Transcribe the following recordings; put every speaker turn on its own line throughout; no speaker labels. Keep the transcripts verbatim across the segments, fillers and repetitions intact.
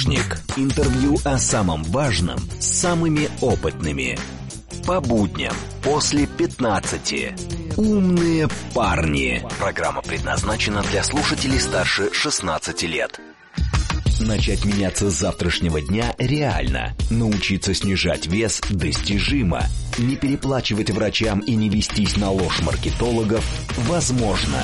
Наручник. Интервью о самом важном с самыми опытными. По будням после пятнадцати. Умные парни. Программа предназначена для слушателей старше шестнадцати лет. Начать меняться с завтрашнего дня реально. Научиться снижать вес достижимо. Не переплачивать врачам и не вестись на ложь маркетологов возможно.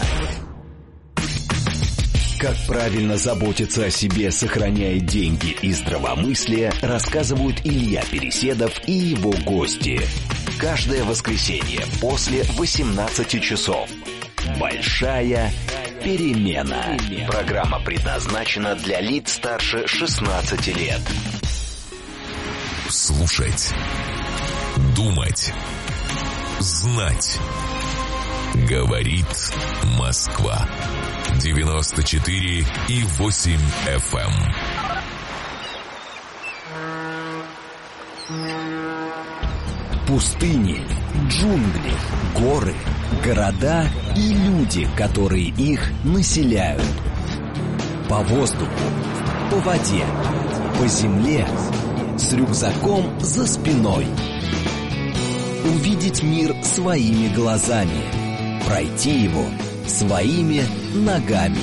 Как правильно заботиться о себе, сохраняя деньги и здравомыслие, рассказывают Илья Переседов и его гости. Каждое воскресенье после восемнадцати часов. Большая перемена. Программа предназначена для лиц старше шестнадцати лет.
Слушать. Думать. Знать. Говорит Москва. девяносто четыре и восемь эф эм.
Пустыни, джунгли, горы, города и люди, которые их населяют. По воздуху, по воде, по земле, с рюкзаком за спиной. Увидеть мир своими глазами, пройти его своими ногами.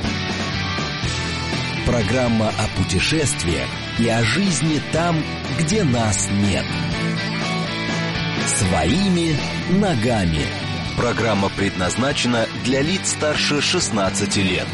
Программа о путешествиях и о жизни там, где нас нет. Своими ногами. Программа предназначена для лиц старше шестнадцати лет.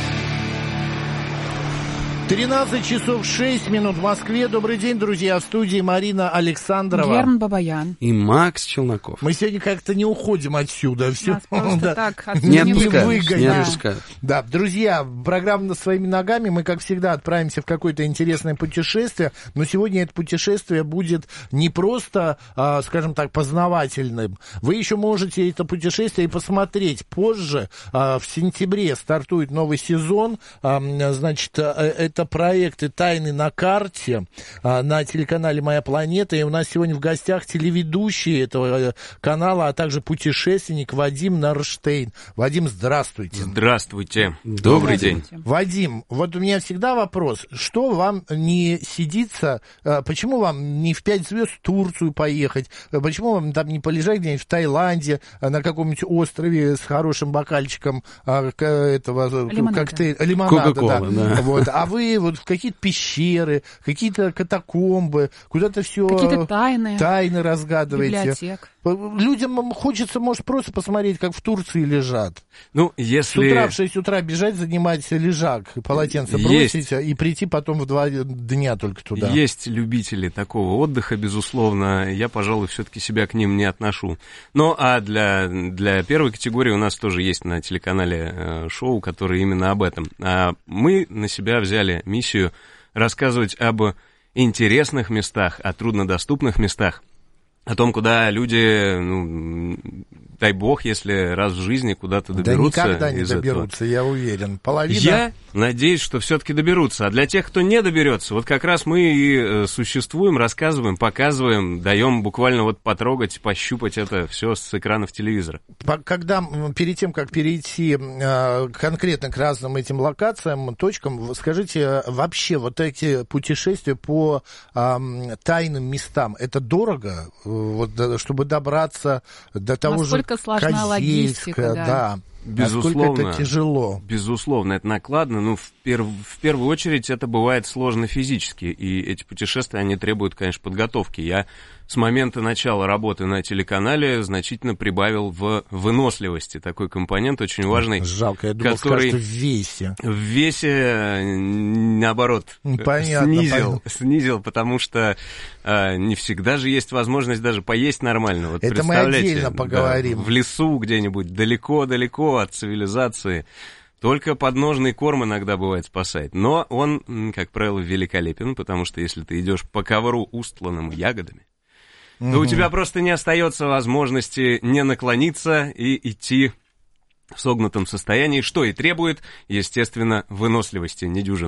тринадцать часов шесть минут в Москве. Добрый день, друзья. В студии Марина Александрова.
Герман Бабаян.
И Макс Челноков.
Мы сегодня как-то не уходим отсюда. Все.
Нас просто
да.
так
не
не
отпускают. Не
да.
отпускают.
Да, друзья, программа «Своими ногами». Мы, как всегда, отправимся в какое-то интересное путешествие. Но сегодня это путешествие будет не просто, а, скажем так, познавательным. Вы еще можете это путешествие и посмотреть позже. А, в сентябре стартует новый сезон. А, значит, это Это проекты «Тайны на карте» а, на телеканале «Моя планета». И у нас сегодня в гостях телеведущий этого канала, а также путешественник Вадим Нарштейн. Вадим, здравствуйте.
Здравствуйте. Добрый день.
Вадим, вот у меня всегда вопрос. Что вам не сидится, а, почему вам не в пять звезд в Турцию поехать? Почему вам там не полежать где-нибудь в Таиланде, а, на каком-нибудь острове с хорошим бокальчиком а, к, этого
лимонада.
коктейля, лимонада,
Кока-кола,
да.
да.
Вот. А вы вот в какие-то пещеры, какие-то катакомбы, куда-то все
Какие-то тайны.
тайны разгадываете.
Библиотек.
Людям хочется, может, просто посмотреть, как в Турции лежат.
Ну,
С
если...
утра в шесть утра бежать, занимать лежак, полотенце
Есть.
бросить и прийти потом в два дня только туда.
Есть любители такого отдыха, безусловно. Я, пожалуй, все-таки себя к ним не отношу. Ну, а для, для первой категории у нас тоже есть на телеканале э, шоу, которое именно об этом. А мы на себя взяли миссию рассказывать об интересных местах, о труднодоступных местах, о том, куда люди, ну, дай бог, если раз в жизни куда-то доберутся.
Да никогда не
из
доберутся,
этого.
я уверен. Половина...
Я надеюсь, что все-таки доберутся. А для тех, кто не доберется, вот как раз мы и существуем, рассказываем, показываем, даем буквально вот потрогать, пощупать это все с экранов телевизора.
Когда, перед тем, как перейти э, конкретно к разным этим локациям, точкам, скажите, вообще вот эти путешествия по э, тайным местам, это дорого? Вот, чтобы добраться до того
Насколько
же
сложна логистика,
Козельска,
да.
да.
Безусловно,
насколько это тяжело.
Безусловно, это накладно, но в, перв, в первую очередь это бывает сложно физически, и эти путешествия, они требуют, конечно, подготовки. Я с момента начала работы на телеканале значительно прибавил в выносливости. Такой компонент очень важный.
Жалко, я думал,
который
скажете, в весе.
В весе, наоборот,
понятно,
снизил,
понятно.
снизил, потому что а, не всегда же есть возможность даже поесть нормально. Вот
это мы отдельно поговорим.
Да, в лесу где-нибудь, далеко-далеко от цивилизации. Только подножный корм иногда бывает спасает. Но он, как правило, великолепен, потому что если ты идешь по ковру, устланному ягодами, то угу. у тебя просто не остается возможности не наклониться и идти в согнутом состоянии, что и требует, естественно, выносливости недюжинной.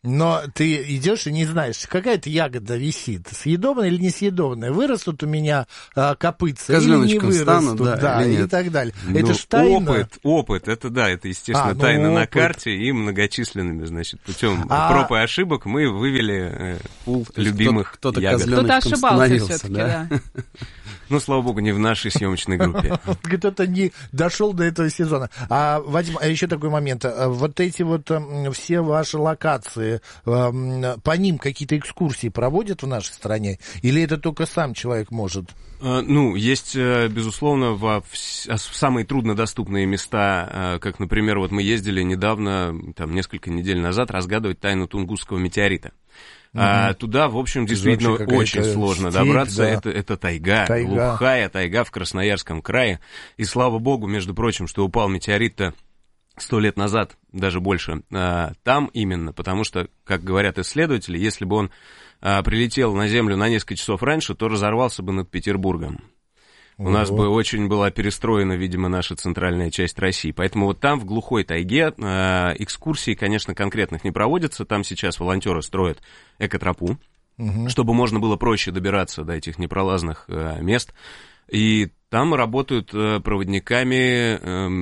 Но ты идешь и не знаешь, какая-то ягода висит, съедобная или несъедобная, вырастут у меня а, копытца или не вырастут,
стану, да,
да,
или
и
нет.
так далее.
Ну,
это ж тайна.
Опыт, опыт, это да, это, естественно,
А, ну,
тайна на
опыт.
карте, и многочисленными, значит, путем
А-
проб и ошибок мы вывели э, пул
То есть
любимых
кто-то
ягод.
козленочком
Кто-то ошибался
становился,
все-таки,
да?
да.
Ну, слава богу, не в нашей съемочной группе.
Кто-то не дошел до этого сезона. А, Вадим, а еще такой момент. А Вот эти вот м, все ваши локации, м, по ним какие-то экскурсии проводят в нашей стране? Или это только сам человек может?
Э, Ну, есть, э, безусловно, во вс- а, в самые труднодоступные места, э, как, например, вот мы ездили недавно, там, несколько недель назад, разгадывать тайну Тунгусского метеорита. А туда, в общем, действительно
вообще какая-то
очень сложно
степь,
добраться.
да.
Это, это тайга,
Тайга.
глухая тайга в Красноярском крае. И слава богу, между прочим, что упал метеорит-то сто лет назад, даже больше, а, там именно, потому что, как говорят исследователи, если бы он а, прилетел на Землю на несколько часов раньше, то разорвался бы над Петербургом. У
Ого.
нас бы очень была перестроена, видимо, наша центральная часть России. Поэтому вот там, в глухой тайге, э, экскурсий, конечно, конкретных не проводятся. Там сейчас волонтеры строят экотропу,
Мгм.
чтобы можно было проще добираться до этих непролазных э, мест. И там работают э, проводниками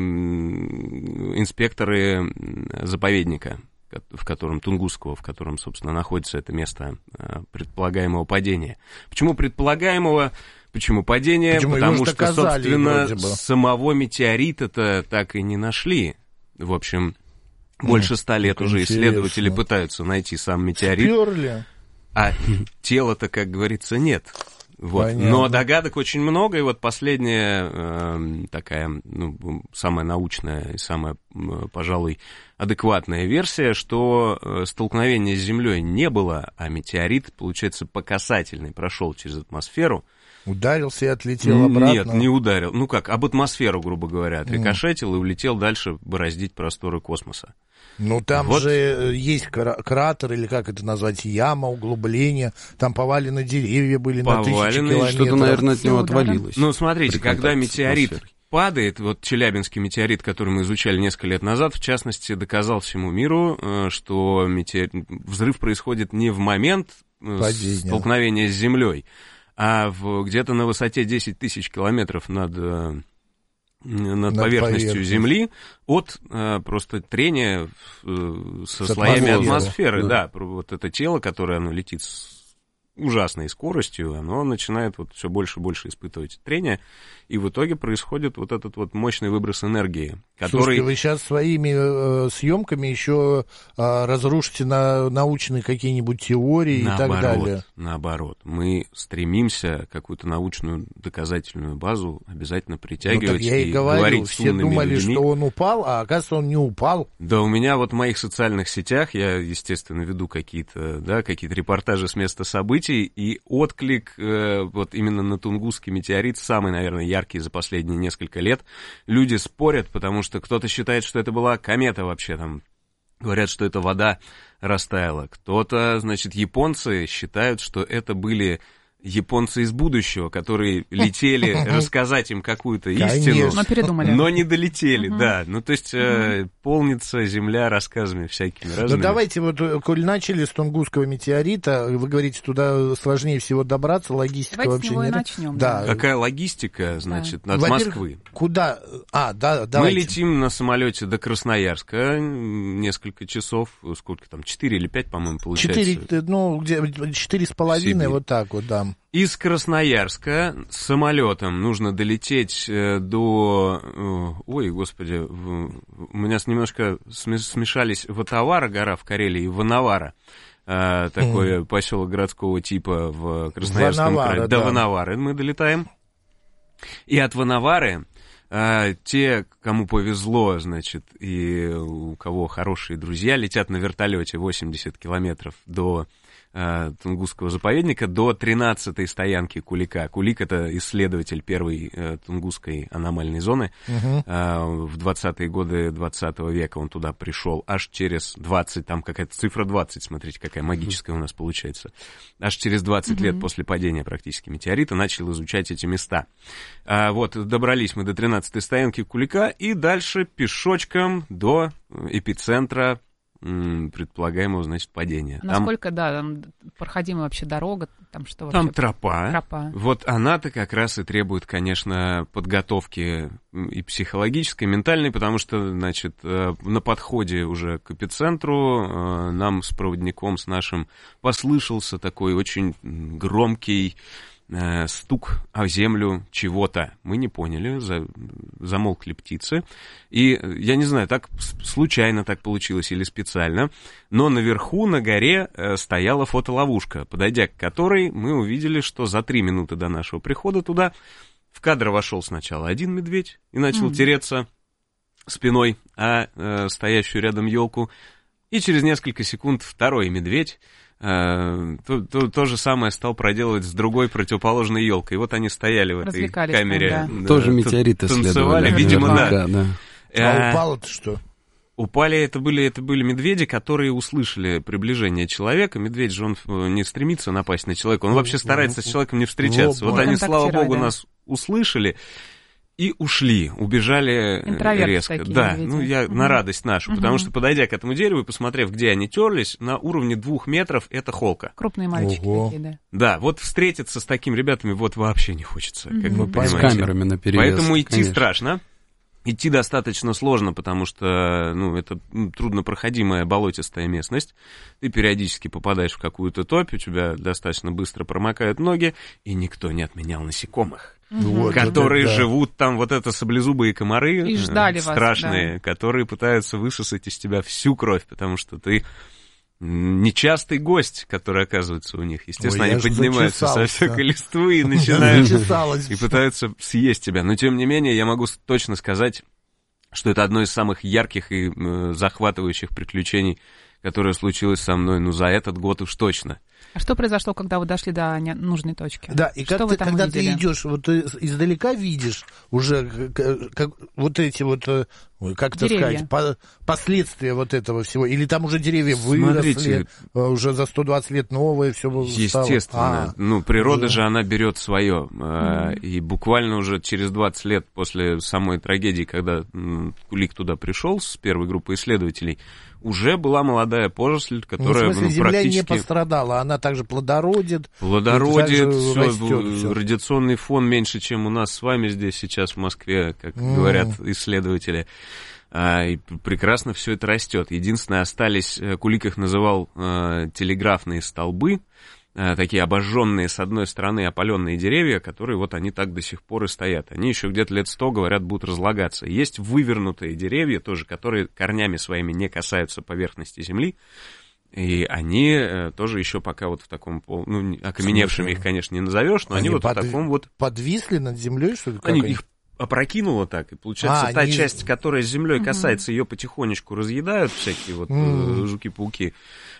эм, инспекторы м, заповедника, ко- в котором Тунгусского, в котором, собственно, находится это место э, предполагаемого падения. Почему предполагаемого? Почему падение?
Почему? Его
Потому
же
что,
доказали
собственно,
вроде бы.
самого метеорита-то так и не нашли. В общем, больше ста лет
как
уже исследователи
интересно.
пытаются найти сам метеорит,
Сперли.
а тела-то, как говорится, нет. Вот.
Понятно.
Но догадок очень много, и вот последняя э, такая, ну, самая научная и самая, м, пожалуй, адекватная версия, что э, столкновения с Землей не было, а метеорит, получается, по касательной прошел через атмосферу.
Ударился и отлетел обратно.
Нет, не ударил. Ну как, об атмосферу, грубо говоря, отрикошетил и улетел дальше бороздить просторы космоса.
Ну, там
Вот.
же э, есть кра- кратер, или как это назвать, яма, углубление. Там повалены деревья были на тысячи
Повалены,
километров.
Что-то, наверное, от него
Всё, да.
отвалилось.
Ну, смотрите,
при
когда
контакте с
метеорит
атмосферой.
падает, вот Челябинский метеорит, который мы изучали несколько лет назад, в частности, доказал всему миру, э, что метеор... взрыв происходит не в момент э,
Падения.
столкновения с Землей, а в... где-то на высоте десять тысяч километров над, э, над,
Над
поверхностью
поверхностью.
Земли от э, просто трения э, со
С
слоями
атмосферы,
атмосферы.
да.
Да, про- вот это тело, которое оно летит с ужасной скоростью, оно начинает вот все больше и больше испытывать трение, и в итоге происходит вот этот вот мощный выброс энергии, который...
Слушайте, вы сейчас своими э, съемками еще э, разрушите на, научные какие-нибудь теории и так
Наоборот,
далее.
наоборот. Мы стремимся какую-то научную доказательную базу обязательно
Ну,
притягивать
так я и
и
говорю,
говорить с
все
умными
думали,
людьми.
что он упал, а оказывается, он не упал.
Да, у меня вот в моих социальных сетях, я, естественно, веду какие-то, да, какие-то репортажи с места событий, и отклик э, вот именно на Тунгусский метеорит самый, наверное, яркий за последние несколько лет. Люди спорят, потому что кто-то считает, что это была комета вообще там. Говорят, что это вода растаяла. Кто-то, значит, японцы считают, что это были японцы из будущего, которые летели рассказать им какую-то истину,
Конечно.
Но передумали.
но не долетели,
Мгм.
да. Ну, то есть э, полнится земля рассказами всякими
Ну,
разными.
давайте вот, э, коль начали с Тунгусского метеорита, вы говорите, туда сложнее всего добраться, логистика
Давайте с
вообще
него и
не...
начнем,
Да.
Какая логистика, значит, от
Во-первых,
Москвы?
Куда? А, да,
Мы
давайте.
летим на самолете до Красноярска м, несколько часов, сколько там, четыре или пять, по-моему, получается.
Четыре, ну, где, четыре с половиной,
Сибирь.
вот так вот, да.
Из Красноярска самолетом нужно долететь э, до... э, Ой, господи, в- у меня с- немножко сме- смешались Ватавара, гора в Карелии, и Ванавара. э, Такой поселок городского типа в Красноярском
Ванавара,
крае.
да.
До Ванавары мы долетаем. И от Ванавары э, те, кому повезло, значит, и у кого хорошие друзья, летят на вертолете восемьдесят километров до э, Тунгусского заповедника, до тринадцатой стоянки Кулика. Кулик — это исследователь первой э, Тунгусской аномальной зоны.
Мгм.
Э, в двадцатые годы двадцатого века он туда пришел аж через двадцать, там какая-то цифра двадцать, смотрите, какая магическая у нас получается. Аж через двадцать лет после падения практически метеорита начал изучать эти места. А, вот, добрались мы до тринадцатой стоянки Кулика и дальше пешочком до эпицентра предполагаемого, значит, падения.
Насколько, там, да, там проходима вообще дорога, там что вообще?
Там тропа.
тропа.
Вот она-то как раз и требует, конечно, подготовки и психологической, и ментальной, потому что, значит, на подходе уже к эпицентру нам с проводником, с нашим, послышался такой очень громкий стук о землю чего-то. Мы не поняли, за, замолкли птицы. И я не знаю, так случайно так получилось или специально, но наверху на горе стояла фотоловушка, подойдя к которой мы увидели, что за три минуты до нашего прихода туда в кадр вошел сначала один медведь и начал mm-hmm. тереться спиной о э, стоящую рядом елку, и через несколько секунд второй медведь То, то, то же самое стал проделывать с другой противоположной елкой. И вот они стояли в этой камере.
Там, да.
Да, тоже метеориты
танцевали, видимо, да.
да.
А упало-то что?
Упали, это были, это были медведи, которые услышали приближение человека. Медведь же, он не стремится напасть на человека, он вообще старается с человеком не встречаться. Вот они, слава богу,
да.
нас услышали и ушли, убежали
интроверты
резко.
Такие,
да,
видите?
ну я угу. на радость нашу, угу. потому что, подойдя к этому дереву и посмотрев, где они терлись, на уровне двух метров это холка.
Крупные мальчики
Ого.
такие, да.
Да, вот встретиться с такими ребятами вот вообще не хочется, угу. как вы понимаете.
С камерами наперевес.
Поэтому идти
конечно.
страшно. Идти достаточно сложно, потому что, ну, это труднопроходимая болотистая местность. Ты периодически попадаешь в какую-то топь, у тебя достаточно быстро промокают ноги, и никто не отменял насекомых.
Вот,
которые
вот, да.
живут там, вот это саблезубые комары
и ждали
страшные,
вас, да.
которые пытаются высосать из тебя всю кровь, потому что ты нечастый гость, который оказывается у них. Естественно,
Ой,
они поднимаются со всякой листвы и начинают и пытаются съесть тебя. Но, тем не менее, я могу точно сказать, что это одно из самых ярких и захватывающих приключений, которое случилось со мной, ну, за этот год уж точно.
А что произошло, когда вы дошли до нужной точки?
Да, и как ты, когда увидели? Ты идешь, вот ты издалека видишь уже как, как, вот эти вот, как это сказать, по, последствия вот этого всего, или там уже деревья выросли, Смотрите, уже за сто двадцать лет новые, все
естественно,
стало. А,
ну, природа
уже.
же, она берет свое,
Mm-hmm.
и буквально уже через двадцать лет после самой трагедии, когда Кулик туда пришел с первой группой исследователей, уже была молодая поросль, которая
ну, в смысле,
ну,
земля
практически...
не пострадала, она также плодородит.
Плодородит, все,
растет, все.
Радиационный фон меньше, чем у нас с вами здесь сейчас в Москве, как mm. говорят исследователи. А, и прекрасно все это растет. Единственное, остались, Кулик их называл а, телеграфные столбы, а, такие обожженные с одной стороны опаленные деревья, которые вот они так до сих пор и стоят. Они еще где-то лет сто, говорят, будут разлагаться. Есть вывернутые деревья тоже, которые корнями своими не касаются поверхности земли. И они э, тоже еще пока вот в таком, ну, окаменевшими их, конечно, не назовешь, но они, они вот под... в таком вот...
Подвисли над землей, что ли?
Они, они их опрокинуло так, и получается а, та
они...
часть, которая с землей касается, ее потихонечку разъедают всякие вот mm. жуки-пауки,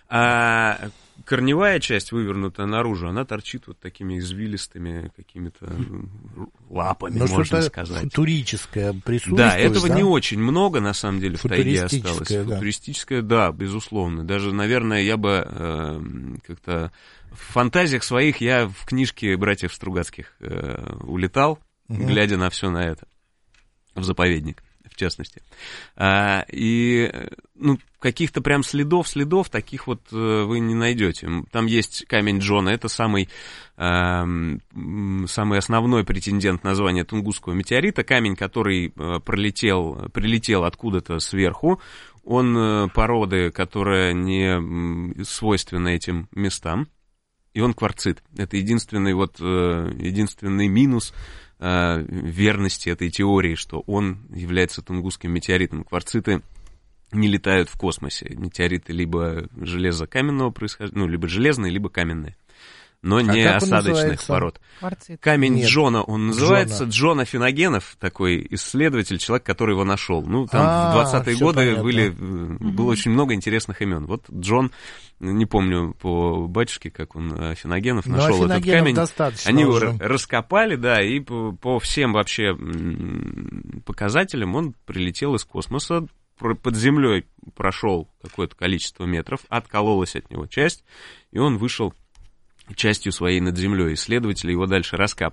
а корневая часть, вывернутая наружу, она торчит вот такими извилистыми какими-то лапами,
но
можно сказать.
Футурическое присутствие.
Да, этого да? не очень много, на самом деле, в тайге осталось.
Да.
Футуристическое, да, безусловно. Даже, наверное, я бы э, как-то в фантазиях своих я в книжке братьев Стругацких э, улетал, угу. глядя на все на это, в заповедник, в частности. А, и, ну, каких-то прям следов, следов таких вот вы не найдете. Там есть камень Джона, это самый, а, самый основной претендент на звание Тунгусского метеорита, камень, который пролетел, прилетел откуда-то сверху. Он породы, которая не свойственна этим местам, и он кварцит. Это единственный, вот, единственный минус верности этой теории, что он является тунгусским метеоритом. Кварциты не летают в космосе. Метеориты либо железокаменного происхождения, ну, либо железные, либо каменные, но не а осадочных пород.
Кварцит.
Камень
Нет.
Джона, он называется
Джона.
Джона Финогенов, такой исследователь, человек, который его нашел. Ну, там
А,
в двадцатые годы были,
угу.
было очень много интересных имен. Вот Джон, не помню по батюшке, как он, Финогенов,
ну,
нашел
а
этот камень. Они
уже.
его раскопали, да, и по, по всем вообще показателям он прилетел из космоса, под землей прошел какое-то количество метров, откололась от него часть, и он вышел частью своей над землей. Исследователи его дальше раскапывали.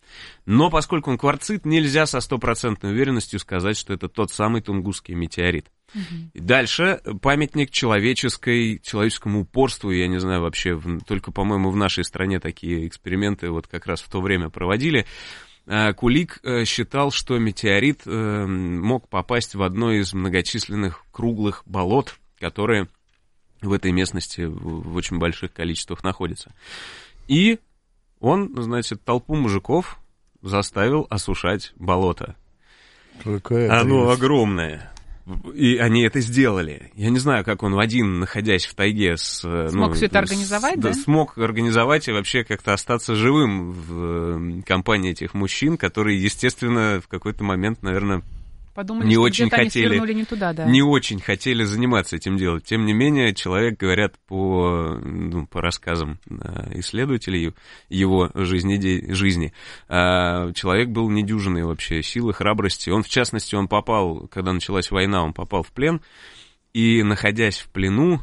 Но поскольку он кварцит, нельзя со стопроцентной уверенностью сказать, что это тот самый Тунгусский метеорит. Угу. И дальше памятник человеческой, человеческому упорству, я не знаю, вообще, в, только, по-моему, в нашей стране такие эксперименты вот как раз в то время проводили. Кулик считал, что метеорит мог попасть в одно из многочисленных круглых болот, которые в этой местности в очень больших количествах находятся. И он, значит, толпу мужиков заставил осушать болото.
Какая
Оно
есть.
огромное. И они это сделали. Я не знаю, как он один, находясь в тайге, с,
смог
ну,
все это организовать,
с,
да?
Смог организовать и вообще как-то остаться живым в компании этих мужчин, которые, естественно, в какой-то момент, наверное,
Подумали,
не
что
очень
где-то они
хотели,
свернули не туда, да.
не очень хотели заниматься этим делом. Тем не менее, человек, говорят, по, ну, по рассказам исследователей его жизни, жизни, человек был недюжинной вообще силы, храбрости. Он, в частности, он попал, когда началась война, он попал в плен, и, находясь в плену,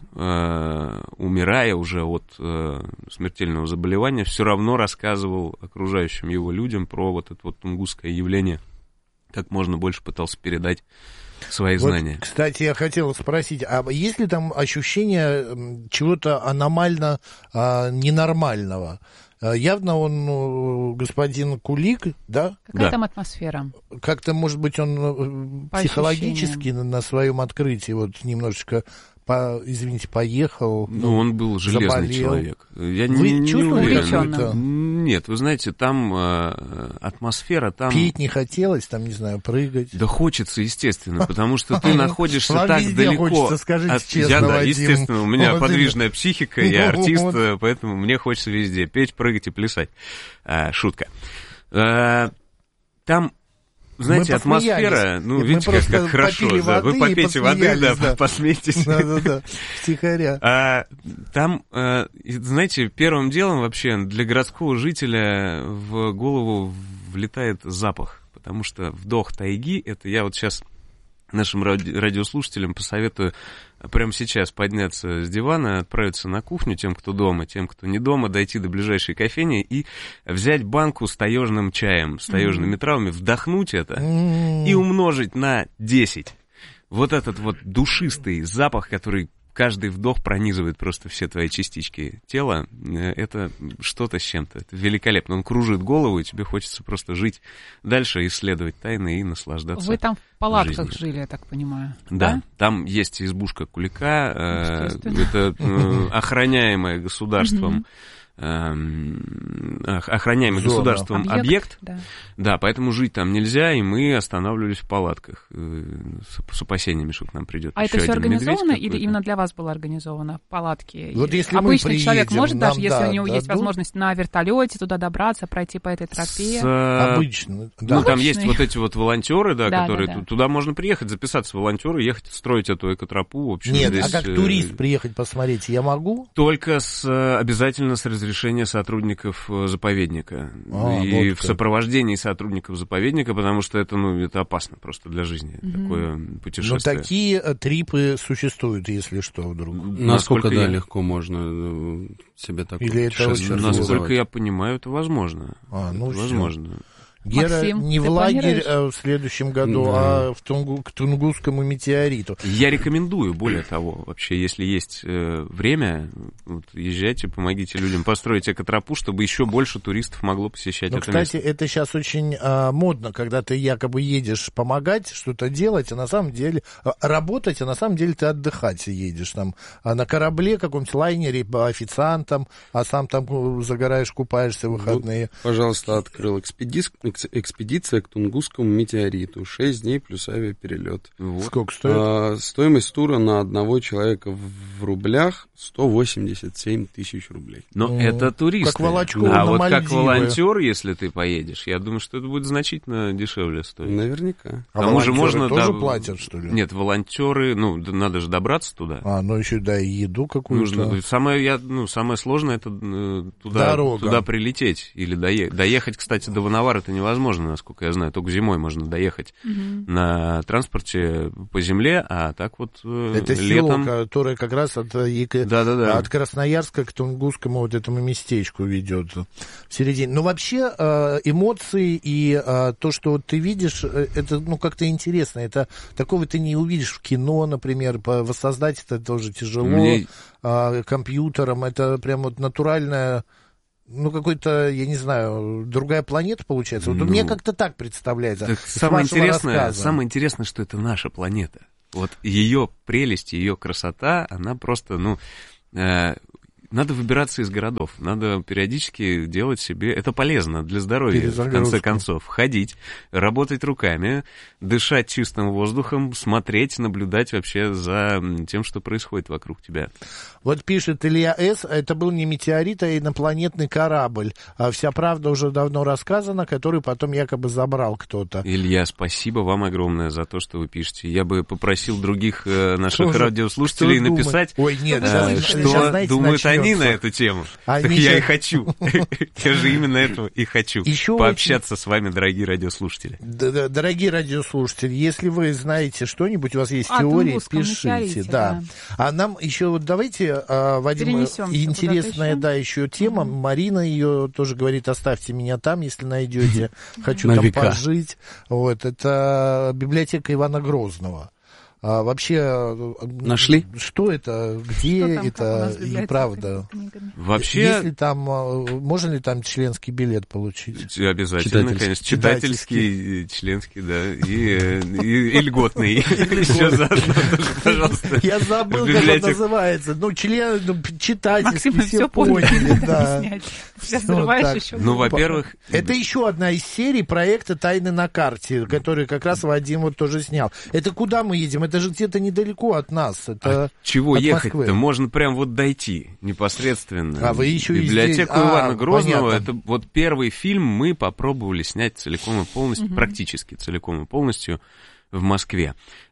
умирая уже от смертельного заболевания, все равно рассказывал окружающим его людям про вот это вот тунгусское явление. Как можно больше пытался передать свои
вот,
знания.
Кстати, я хотел спросить, а есть ли там ощущение чего-то аномально а, ненормального? Явно он, ну, господин Кулик, да?
Какая
да.
там атмосфера?
Как-то, может быть, он
По
психологически на, на своем открытии вот немножечко, по, извините, поехал.
Ну, ну, он был железный
заболел.
человек. Я
Вы
не, не
чувствовали
уверен.
какую-то?
Нет, вы знаете, там э, атмосфера, там...
Пить не хотелось, там, не знаю, прыгать?
Да хочется, естественно, потому что ты находишься
Вам
так
везде
далеко.
хочется, скажите
от...
честно,
я, да,
Вадим.
естественно, у меня
Вот
подвижная психика, я
Ну,
артист,
вот.
поэтому мне хочется везде петь, прыгать и плясать. А, шутка. А, там... Знаете,
Мы
атмосфера, ну,
мы
видите, как, как хорошо, да,
воды
вы попейте воды, да,
да.
посмейтесь.
Да-да-да, втихаря.
А, там, а, знаете, первым делом вообще для городского жителя в голову влетает запах, потому что вдох тайги, это я вот сейчас нашим ради, радиослушателям посоветую прямо сейчас подняться с дивана, отправиться на кухню, тем, кто дома, тем, кто не дома, дойти до ближайшей кофейни и взять банку с таежным чаем, с таежными mm-hmm. травами, вдохнуть это mm-hmm. и умножить на десять. Вот этот вот душистый запах, который каждый вдох пронизывает просто все твои частички тела, это что-то с чем-то. Это великолепно. Он кружит голову, и тебе хочется просто жить дальше, исследовать тайны и наслаждаться.
Вы там в палатках
жизнью.
жили, я так понимаю.
Да,
да?
Там есть избушка Кулика, э, это э, охраняемая государством охраняемый
Зона.
государством объект,
объект
да. да, поэтому жить там нельзя, и мы останавливались в палатках с, с опасениями, что к нам придет
а
еще
это все
один
организовано
медведь
или именно для вас было организовано? Палатки?
Вот если
обычный
мы
человек
приедем,
может, даже
нам,
если
да,
у него
дадут?
есть возможность на вертолете туда добраться, пройти по этой тропе?
С,
Обычно. Да.
Ну, там
Обычный.
есть вот эти вот волонтеры, да,
да,
которые
да, да.
туда можно приехать, записаться в волонтеры, ехать строить эту экотропу. В общем,
Нет,
здесь,
а как
э,
турист приехать посмотреть я могу?
Только с, обязательно с разрешения сотрудников заповедника.
А,
и
вот
в сопровождении сотрудников заповедника, потому что это, ну, это опасно просто для жизни, mm-hmm. такое путешествие.
Но такие трипы существуют, если что, вдруг.
Насколько,
Насколько
да,
я...
легко можно себе такое
Или это
путешествие
очень
Насколько
организовать?
я понимаю, это возможно.
А, ну
это
всё.
возможно.
Гера,
Максим,
не в
ты
лагерь
планируешь?
а в следующем году,
Да.
а в Тунгу, к Тунгусскому метеориту.
Я рекомендую, более того, вообще, если есть э, время, вот, езжайте, помогите людям построить экотропу, чтобы еще больше туристов могло посещать
Но,
это
кстати,
место.
это сейчас очень а, модно, когда ты якобы едешь помогать, что-то делать, а на самом деле а, работать, а на самом деле ты отдыхать едешь там а на корабле, каком-нибудь лайнере, по официантам, а сам там ну, загораешь, купаешься в выходные.
Вот, пожалуйста, открыл экспедис... экс- экспедиция к Тунгусскому метеориту. Шесть дней плюс авиаперелет.
Вот.
Сколько стоит?
А, стоимость тура на одного человека в, в рублях сто восемьдесят семь тысяч рублей.
Но
Ну,
это туристы.
как Волочкова
А
на
вот как
Мальдивы.
волонтер, если ты поедешь, я думаю, что это будет значительно дешевле стоить.
Наверняка.
А
К тому же
волонтеры
можно,
тоже
да,
платят, что ли?
Нет, волонтеры, ну, да, надо же добраться туда.
А, ну еще, да, и еду какую-то.
Нужно, самое, я, ну, самое сложное это э, туда,
Дорога.
туда прилететь или дое- доехать, кстати, до Ванавар это невозможно. невозможно, насколько я знаю. Только зимой можно доехать
Мгм.
на транспорте по земле, а так вот э,
Это
летом...
село, которое как раз от, э, Яко-
Да-да-да.
от Красноярска к Тунгусскому вот этому местечку ведет в середине. Но вообще э, эмоции и э, то, что вот ты видишь, э, это ну как-то интересно. Это такого ты не увидишь в кино, например. По- Воссоздать это тоже тяжело.
Мне-
э, компьютером. Это прям вот натуральная... Ну, какой-то, я не знаю, другая планета получается. Вот
Ну,
мне как-то так представляется.
Так
с
самое
вашего
интересное,
рассказа.
самое интересное, что это наша планета. Вот ее прелесть, ее красота, она просто, ну, э, надо выбираться из городов, надо периодически делать себе, это полезно для здоровья, в
Перезагрузку.
конце концов, ходить, работать руками, дышать чистым воздухом, смотреть, наблюдать вообще за тем, что происходит вокруг тебя.
Вот пишет Илья С., это был не метеорит, а инопланетный корабль. А вся правда уже давно рассказана, который потом якобы забрал кто-то.
Илья, спасибо вам огромное за то, что вы пишете. Я бы попросил других э, наших
Кто же-
радиослушателей
кто
написать,
думает? Ой, нет,
э,
сейчас,
что
сейчас, знаете,
думают они
начнется.
на эту тему.
Они
Так я
щас-
и хочу. Я же именно этого и хочу.
Еще
Пообщаться с вами, дорогие радиослушатели.
Д- д- Дорогие радиослушатели, если вы знаете что-нибудь, у вас есть
О
теории,
Тунгусском
пишите.
метеорите,
Да. А нам еще вот давайте, а, Вадим,
Перенесемся
интересная,
куда-то еще.
да, еще тема.
Мгм.
Марина ее тоже говорит, оставьте меня там, если найдете. Хочу
На
там
века.
пожить. Вот, это библиотека Ивана Грозного. А вообще... э,
Нашли?
Что это? Где
Что там, как у
это?
нас
И
библиотека
правда.
с книгами?
Вообще,
Есть ли там, э, можно ли там членский билет получить?
обязательно,
Читательский.
конечно, читательский, и членский, да, и, э, и, и льготный. Еще заодно тоже, пожалуйста.
Я забыл, как он
Библиотека.
называется. Ну, член, ну, читательский,
Максим,
все
все поняли,
поняли,
надо
да.
объяснять. Сейчас
Вот
взрываешь
так.
еще.
Ну, во-первых...
Это еще одна из серий проекта «Тайны на карте», который как раз Вадим вот тоже снял. Это куда мы едем? Это же где-то недалеко от нас. Это
Чего
от
ехать-то?
Москвы.
Можно прям вот дойти непосредственно.
А вы еще и
Библиотеку
здесь-
Ивана
а,
Грозного.
понятно.
Это вот первый фильм мы попробовали снять целиком и полностью, практически целиком и полностью в Москве.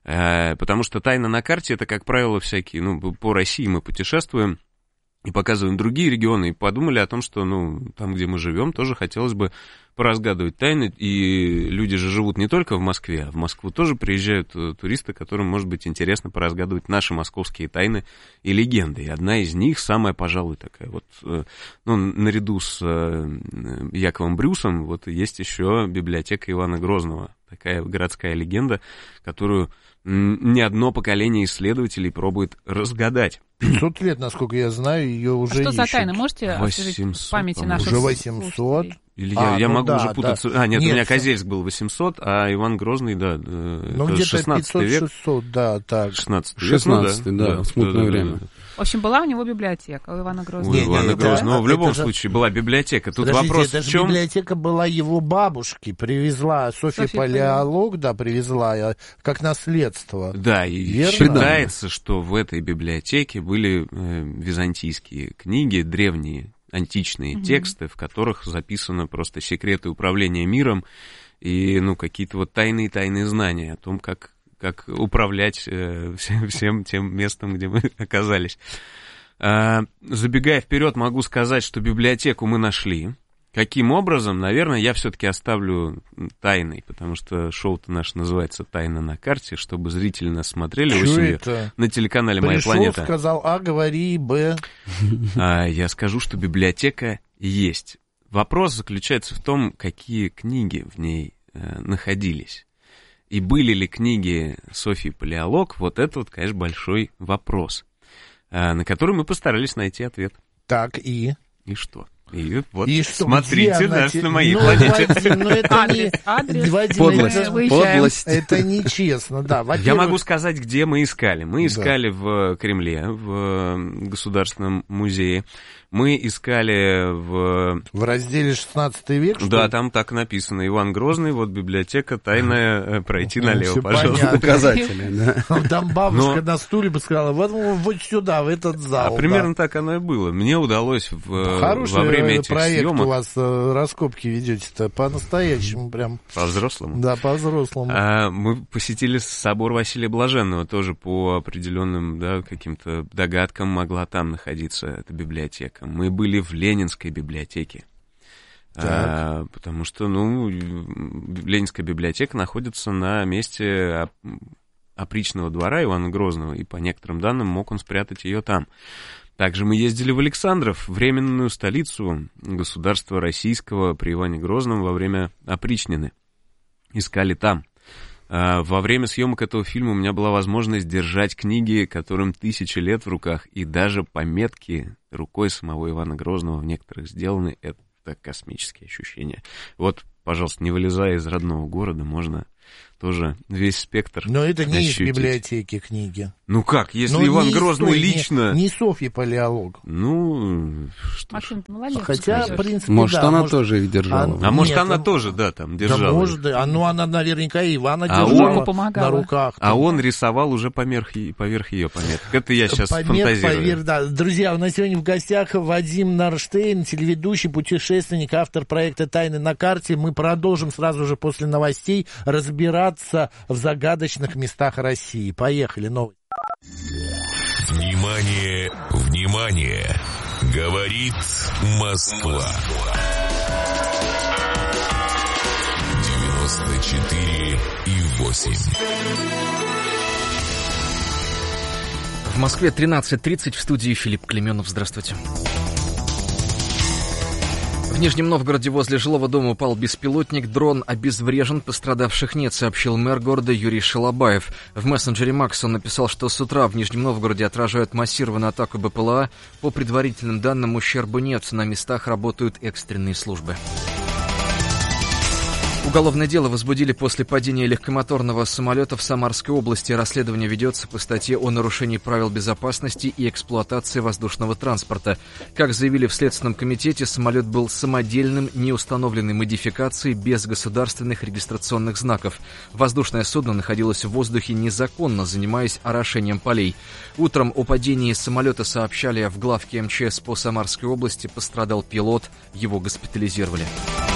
Э, потому что «Тайна на карте» — это, как правило, всякие, ну, по России мы путешествуем и показываем другие регионы, и подумали о том, что, ну, там, где мы живем, тоже хотелось бы поразгадывать тайны, и люди же живут не только в Москве, а в Москву тоже приезжают э, туристы, которым, может быть, интересно поразгадывать наши московские тайны и легенды, и одна из них, самая, пожалуй, такая вот, э, ну, наряду с э, Яковом Брюсом, вот есть еще библиотека Ивана Грозного, такая городская легенда, которую м, не одно поколение исследователей пробует разгадать.
пятьсот лет, насколько я знаю, ее
А
уже
что за
ищут.
тайна? Можете освежить в
восемьсот,
памяти
по-моему.
наших
Уже восемьсот.
слушателей?
Или
А,
я, я
ну
могу
да,
уже путаться.
да.
А, нет,
Нет,
у меня
всё.
Козельск был восемьсот, а Иван Грозный, да, э,
Ну,
это
где-то
шестнадцатый век.
пятьсот-шестьсот, да, так.
шестнадцатый век,
шестнадцатый,
ну
да, смутное время.
В общем, была у него библиотека, у Ивана
У
Грозного.
Не, не,
Ивана
это-
Грозного в
это
любом
же-
случае была библиотека. Тут
Подождите,
вопрос
это
в
же
чем...
библиотека была его бабушки, привезла, Софья
Софья
Палеолог, да, привезла, э, как наследство.
Да, и
Верно?
считается, что в этой библиотеке были э, византийские книги, древние античные
Мгм.
тексты, в которых записаны просто секреты управления миром и, ну, какие-то вот тайные-тайные знания о том, как, как управлять э, всем, всем тем местом, где мы оказались. А, забегая вперед, могу сказать, что библиотеку мы нашли. Каким образом, наверное, я все-таки оставлю тайной, потому что шоу-то наше называется «Тайна на карте», чтобы зрители нас смотрели
Чё
осенью
это?
на телеканале «Моя
Пришел,
планета».
сказал А, говори Б.
А я скажу, что библиотека есть. Вопрос заключается в том, какие книги в ней э, находились. И были ли книги Софьи Палеолог, вот это вот, конечно, большой вопрос, э, на который мы постарались найти ответ.
Так, и?
И что? И вот
И что,
смотрите
где она
нас
те-
на моей
ну,
планете.
Вадим, ну это
Адрес,
не...
адрес.
Вадим,
Подлость,
это-
выезжаем.
подлость.
Это нечестно, да.
Я
Во-первых,
могу сказать, где мы искали. Мы
Да.
искали в Кремле, в Государственном музее. Мы искали в...
в разделе шестнадцатый век, что
Да,
ли?
там так написано. Иван Грозный, вот библиотека тайная, э, пройти
Ну,
налево,
всё
пожалуйста.
понятно.
Указатели, да.
Там бабушка
Но-
на стуле бы сказала, вот, вот сюда, в этот
А
зал.
примерно так оно и было. Мне удалось в,
да. Хороший
во время
э,
этих
проект
съемок
у вас, э, раскопки ведете-то, по-настоящему прям,
по-взрослому.
да, по-взрослому.
А, мы посетили собор Василия Блаженного, тоже по определенным, да, каким-то догадкам могла там находиться эта библиотека. Мы были в Ленинской библиотеке. А, потому что, ну, Ленинская библиотека находится на месте опричного двора Ивана Грозного, и по некоторым данным мог он спрятать ее там. Также мы ездили в Александров, временную столицу государства российского при Иване Грозном во время опричнины. Искали там. Во время съемок этого фильма у меня была возможность держать книги, которым тысячи лет в руках, и даже пометки рукой самого Ивана Грозного в некоторых сделаны. Это космические ощущения. Вот, пожалуйста, не вылезая из родного города, можно тоже весь спектр
Но это не
ощутить.
Из библиотеки книги.
Ну как, если
Но
Иван
не
Грозный
той,
лично...
Не, не Софья Палеолог.
Ну, что
Максим, ты молодец.
Хотя, в принципе,
Может,
да,
она
может,
тоже их держала.
А,
А может,
нет,
она
он...
тоже, да, там держала.
Да,
их.
может, да. Ну, она наверняка и Ивана
А
держала
он помогала.
на руках.
А он рисовал уже поверх, поверх ее пометок. Это я сейчас
Помет,
фантазирую.
Поверь, да. Друзья, у нас сегодня в гостях Вадим Нарштейн, телеведущий, путешественник, автор проекта «Тайны на карте». Мы продолжим сразу же после новостей разбираться в загадочных местах России. Поехали, новости.
Внимание, внимание! Говорит Москва. девяносто четыре и восемь.
В Москве тринадцать тридцать, в студии Филипп Клеменов. Здравствуйте. В Нижнем Новгороде возле жилого дома упал беспилотник, дрон обезврежен, пострадавших нет, сообщил мэр города Юрий Шалабаев. В мессенджере Макс он написал, что с утра в Нижнем Новгороде отражают массированную атаку БПЛА. По предварительным данным, ущерба нет, на местах работают экстренные службы. Уголовное дело возбудили после падения легкомоторного самолета в Самарской области. Расследование ведется по статье о нарушении правил безопасности и эксплуатации воздушного транспорта. Как заявили в Следственном комитете, самолет был самодельным, неустановленной модификацией, без государственных регистрационных знаков. Воздушное судно находилось в воздухе незаконно, занимаясь орошением полей. Утром о падении самолета сообщали в главке эм че эс по Самарской области. Пострадал пилот, его госпитализировали.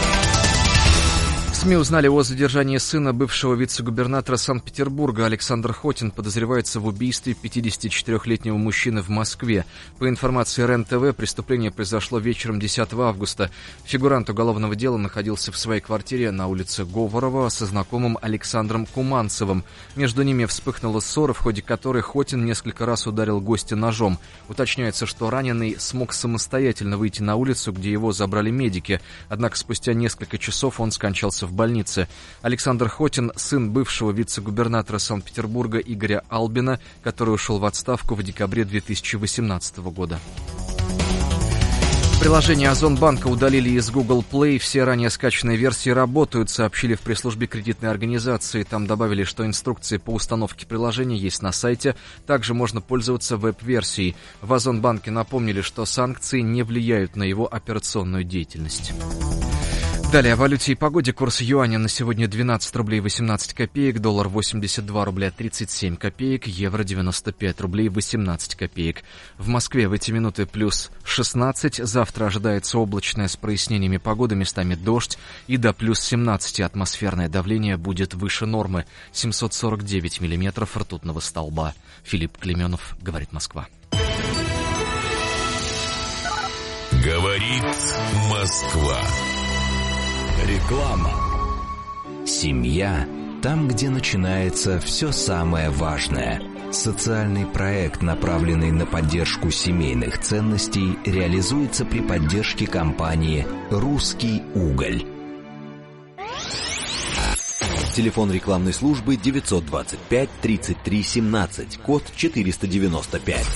СМИ узнали о задержании сына бывшего вице-губернатора Санкт-Петербурга. Александр Хотин подозревается в убийстве пятидесятичетырёхлетнего мужчины в Москве. По информации эр эн тэ вэ, преступление произошло вечером десятого августа. Фигурант уголовного дела находился в своей квартире на улице Говорова со знакомым Александром Куманцевым. Между ними вспыхнула ссора, в ходе которой Хотин несколько раз ударил гостя ножом. Уточняется, что раненый смог самостоятельно выйти на улицу, где его забрали медики. Однако спустя несколько часов он скончался в больнице. Александр Хотин, сын бывшего вице-губернатора Санкт-Петербурга Игоря Албина, который ушел в отставку в декабре две тысячи восемнадцатого года. Приложение Озонбанка удалили из Google Play. Все ранее скачанные версии работают, сообщили в пресс-службе кредитной организации. Там добавили, что инструкции по установке приложения есть на сайте. Также можно пользоваться веб-версией. В Озонбанке напомнили, что санкции не влияют на его операционную деятельность. Далее о валюте и погоде. Курс юаня на сегодня двенадцать рублей восемнадцать копеек, доллар восемьдесят два рубля тридцать семь копеек, евро девяносто пять рублей восемнадцать копеек. В Москве в эти минуты плюс шестнадцать, завтра ожидается облачная с прояснениями погоды, местами дождь, и до плюс семнадцать атмосферное давление будет выше нормы, семьсот сорок девять миллиметров ртутного столба. Филипп Клеменов, говорит Москва.
Говорит Москва.
Реклама. Семья там, где начинается все самое важное. Социальный проект, направленный на поддержку семейных ценностей, реализуется при поддержке компании «Русский уголь». Телефон рекламной службы девятьсот двадцать пять тридцать три семнадцать, код четыреста девяносто пять.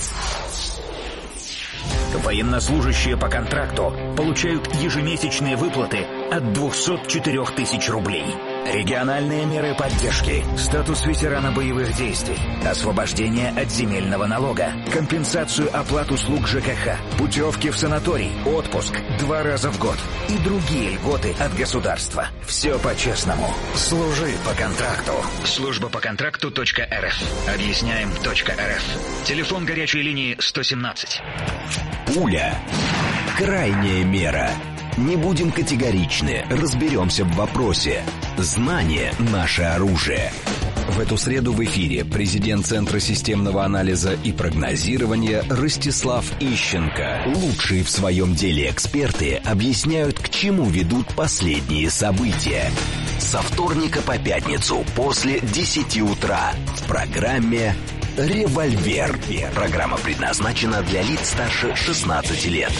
Военнослужащие по контракту получают ежемесячные выплаты от двухсот четырёх тысяч рублей. Региональные меры поддержки, статус ветерана боевых действий, освобождение от земельного налога, компенсацию оплат услуг ЖКХ, путевки в санаторий, отпуск два раза в год и другие льготы от государства. Все по-честному. Служи по контракту. Служба по контракту точка эр эф. Объясняем точка эр эф. Телефон горячей линии сто семнадцать.
Пуля. Крайняя мера. Не будем категоричны, разберемся в вопросе. Знание – наше оружие. В эту среду в эфире президент Центра системного анализа и прогнозирования Ростислав Ищенко. Лучшие в своем деле эксперты объясняют, к чему ведут последние события. Со вторника по пятницу после десяти утра в программе «Револьвер». Программа предназначена для лиц старше шестнадцати лет.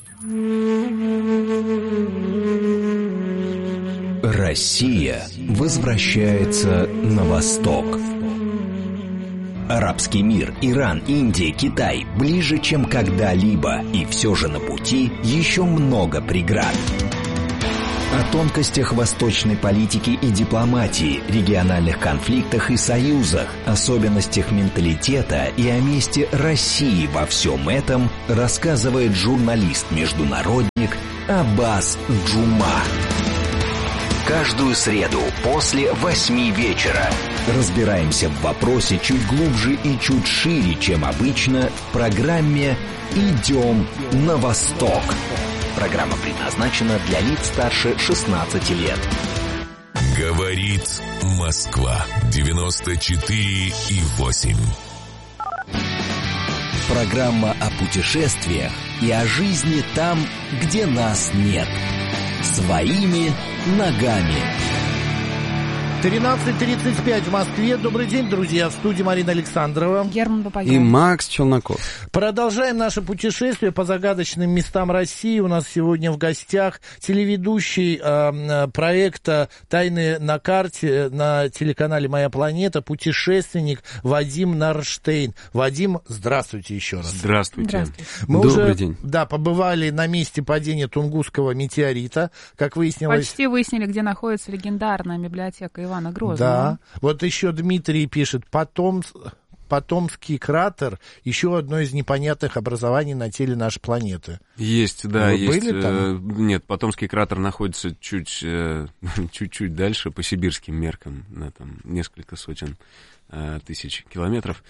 Россия возвращается на восток. Арабский мир, Иран, Индия, Китай ближе, чем когда-либо, и все же на пути еще много преград. О тонкостях восточной политики и дипломатии, региональных конфликтах и союзах, особенностях менталитета и о месте России во всем этом рассказывает журналист-международник Аббас Джума. Каждую среду после восьми вечера разбираемся в вопросе чуть глубже и чуть шире, чем обычно, в программе «Идем на восток». Программа предназначена для лиц старше шестнадцати лет.
Говорит Москва. девяносто четыре и восемь.
Программа о путешествиях и о жизни там, где нас нет. Своими ногами.
тринадцать тридцать пять в Москве. Добрый день, друзья. В студии Марина Александрова.
Герман Бабаян.
И Макс Челноков.
Продолжаем наше путешествие по загадочным местам России. У нас сегодня в гостях телеведущий э, проекта «Тайны на карте» на телеканале «Моя планета», путешественник Вадим Нарштейн. Вадим, здравствуйте еще раз.
Здравствуйте.
Здравствуйте.
Мы
Добрый
уже,
день.
Да, побывали на месте падения Тунгусского метеорита. Как выяснилось...
Почти выяснили, где находится легендарная библиотека Ивана Грозного.
Да. Вот еще Дмитрий пишет, Потом... Потомский кратер, еще одно из непонятных образований на теле нашей планеты.
Есть, да,
Вы
есть.
были там?
Э, нет, Потомский кратер находится чуть, э, чуть-чуть дальше, по сибирским меркам, на там несколько сотен э, тысяч километров.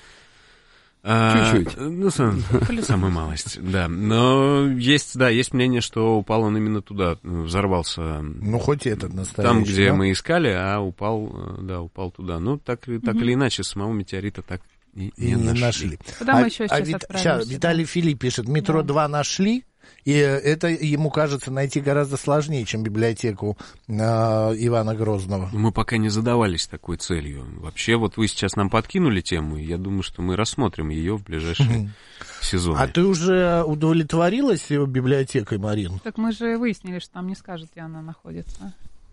А,
Чуть-чуть.
Ну, сам, самая малость, да. Но есть, да, есть мнение, что упал он именно туда, взорвался.
Ну, хоть этот настоящий.
Там, где
да?
мы искали, а упал, да, упал туда. Ну, так, так mm-hmm. или иначе, самого метеорита так и,
И
не,
не нашли.
нашли.
Куда
а,
мы еще сейчас
а,
отправимся?
Сейчас, Виталий
да?
Филипп пишет, метро два да. нашли, и это ему кажется найти гораздо сложнее, чем библиотеку э, Ивана Грозного.
Мы пока не задавались такой целью. Вообще, вот вы сейчас нам подкинули тему, и я думаю, что мы рассмотрим ее в ближайшие сезоны.
А ты уже удовлетворилась его библиотекой, Марин?
Так мы же выяснили, что там не скажет, где она находится.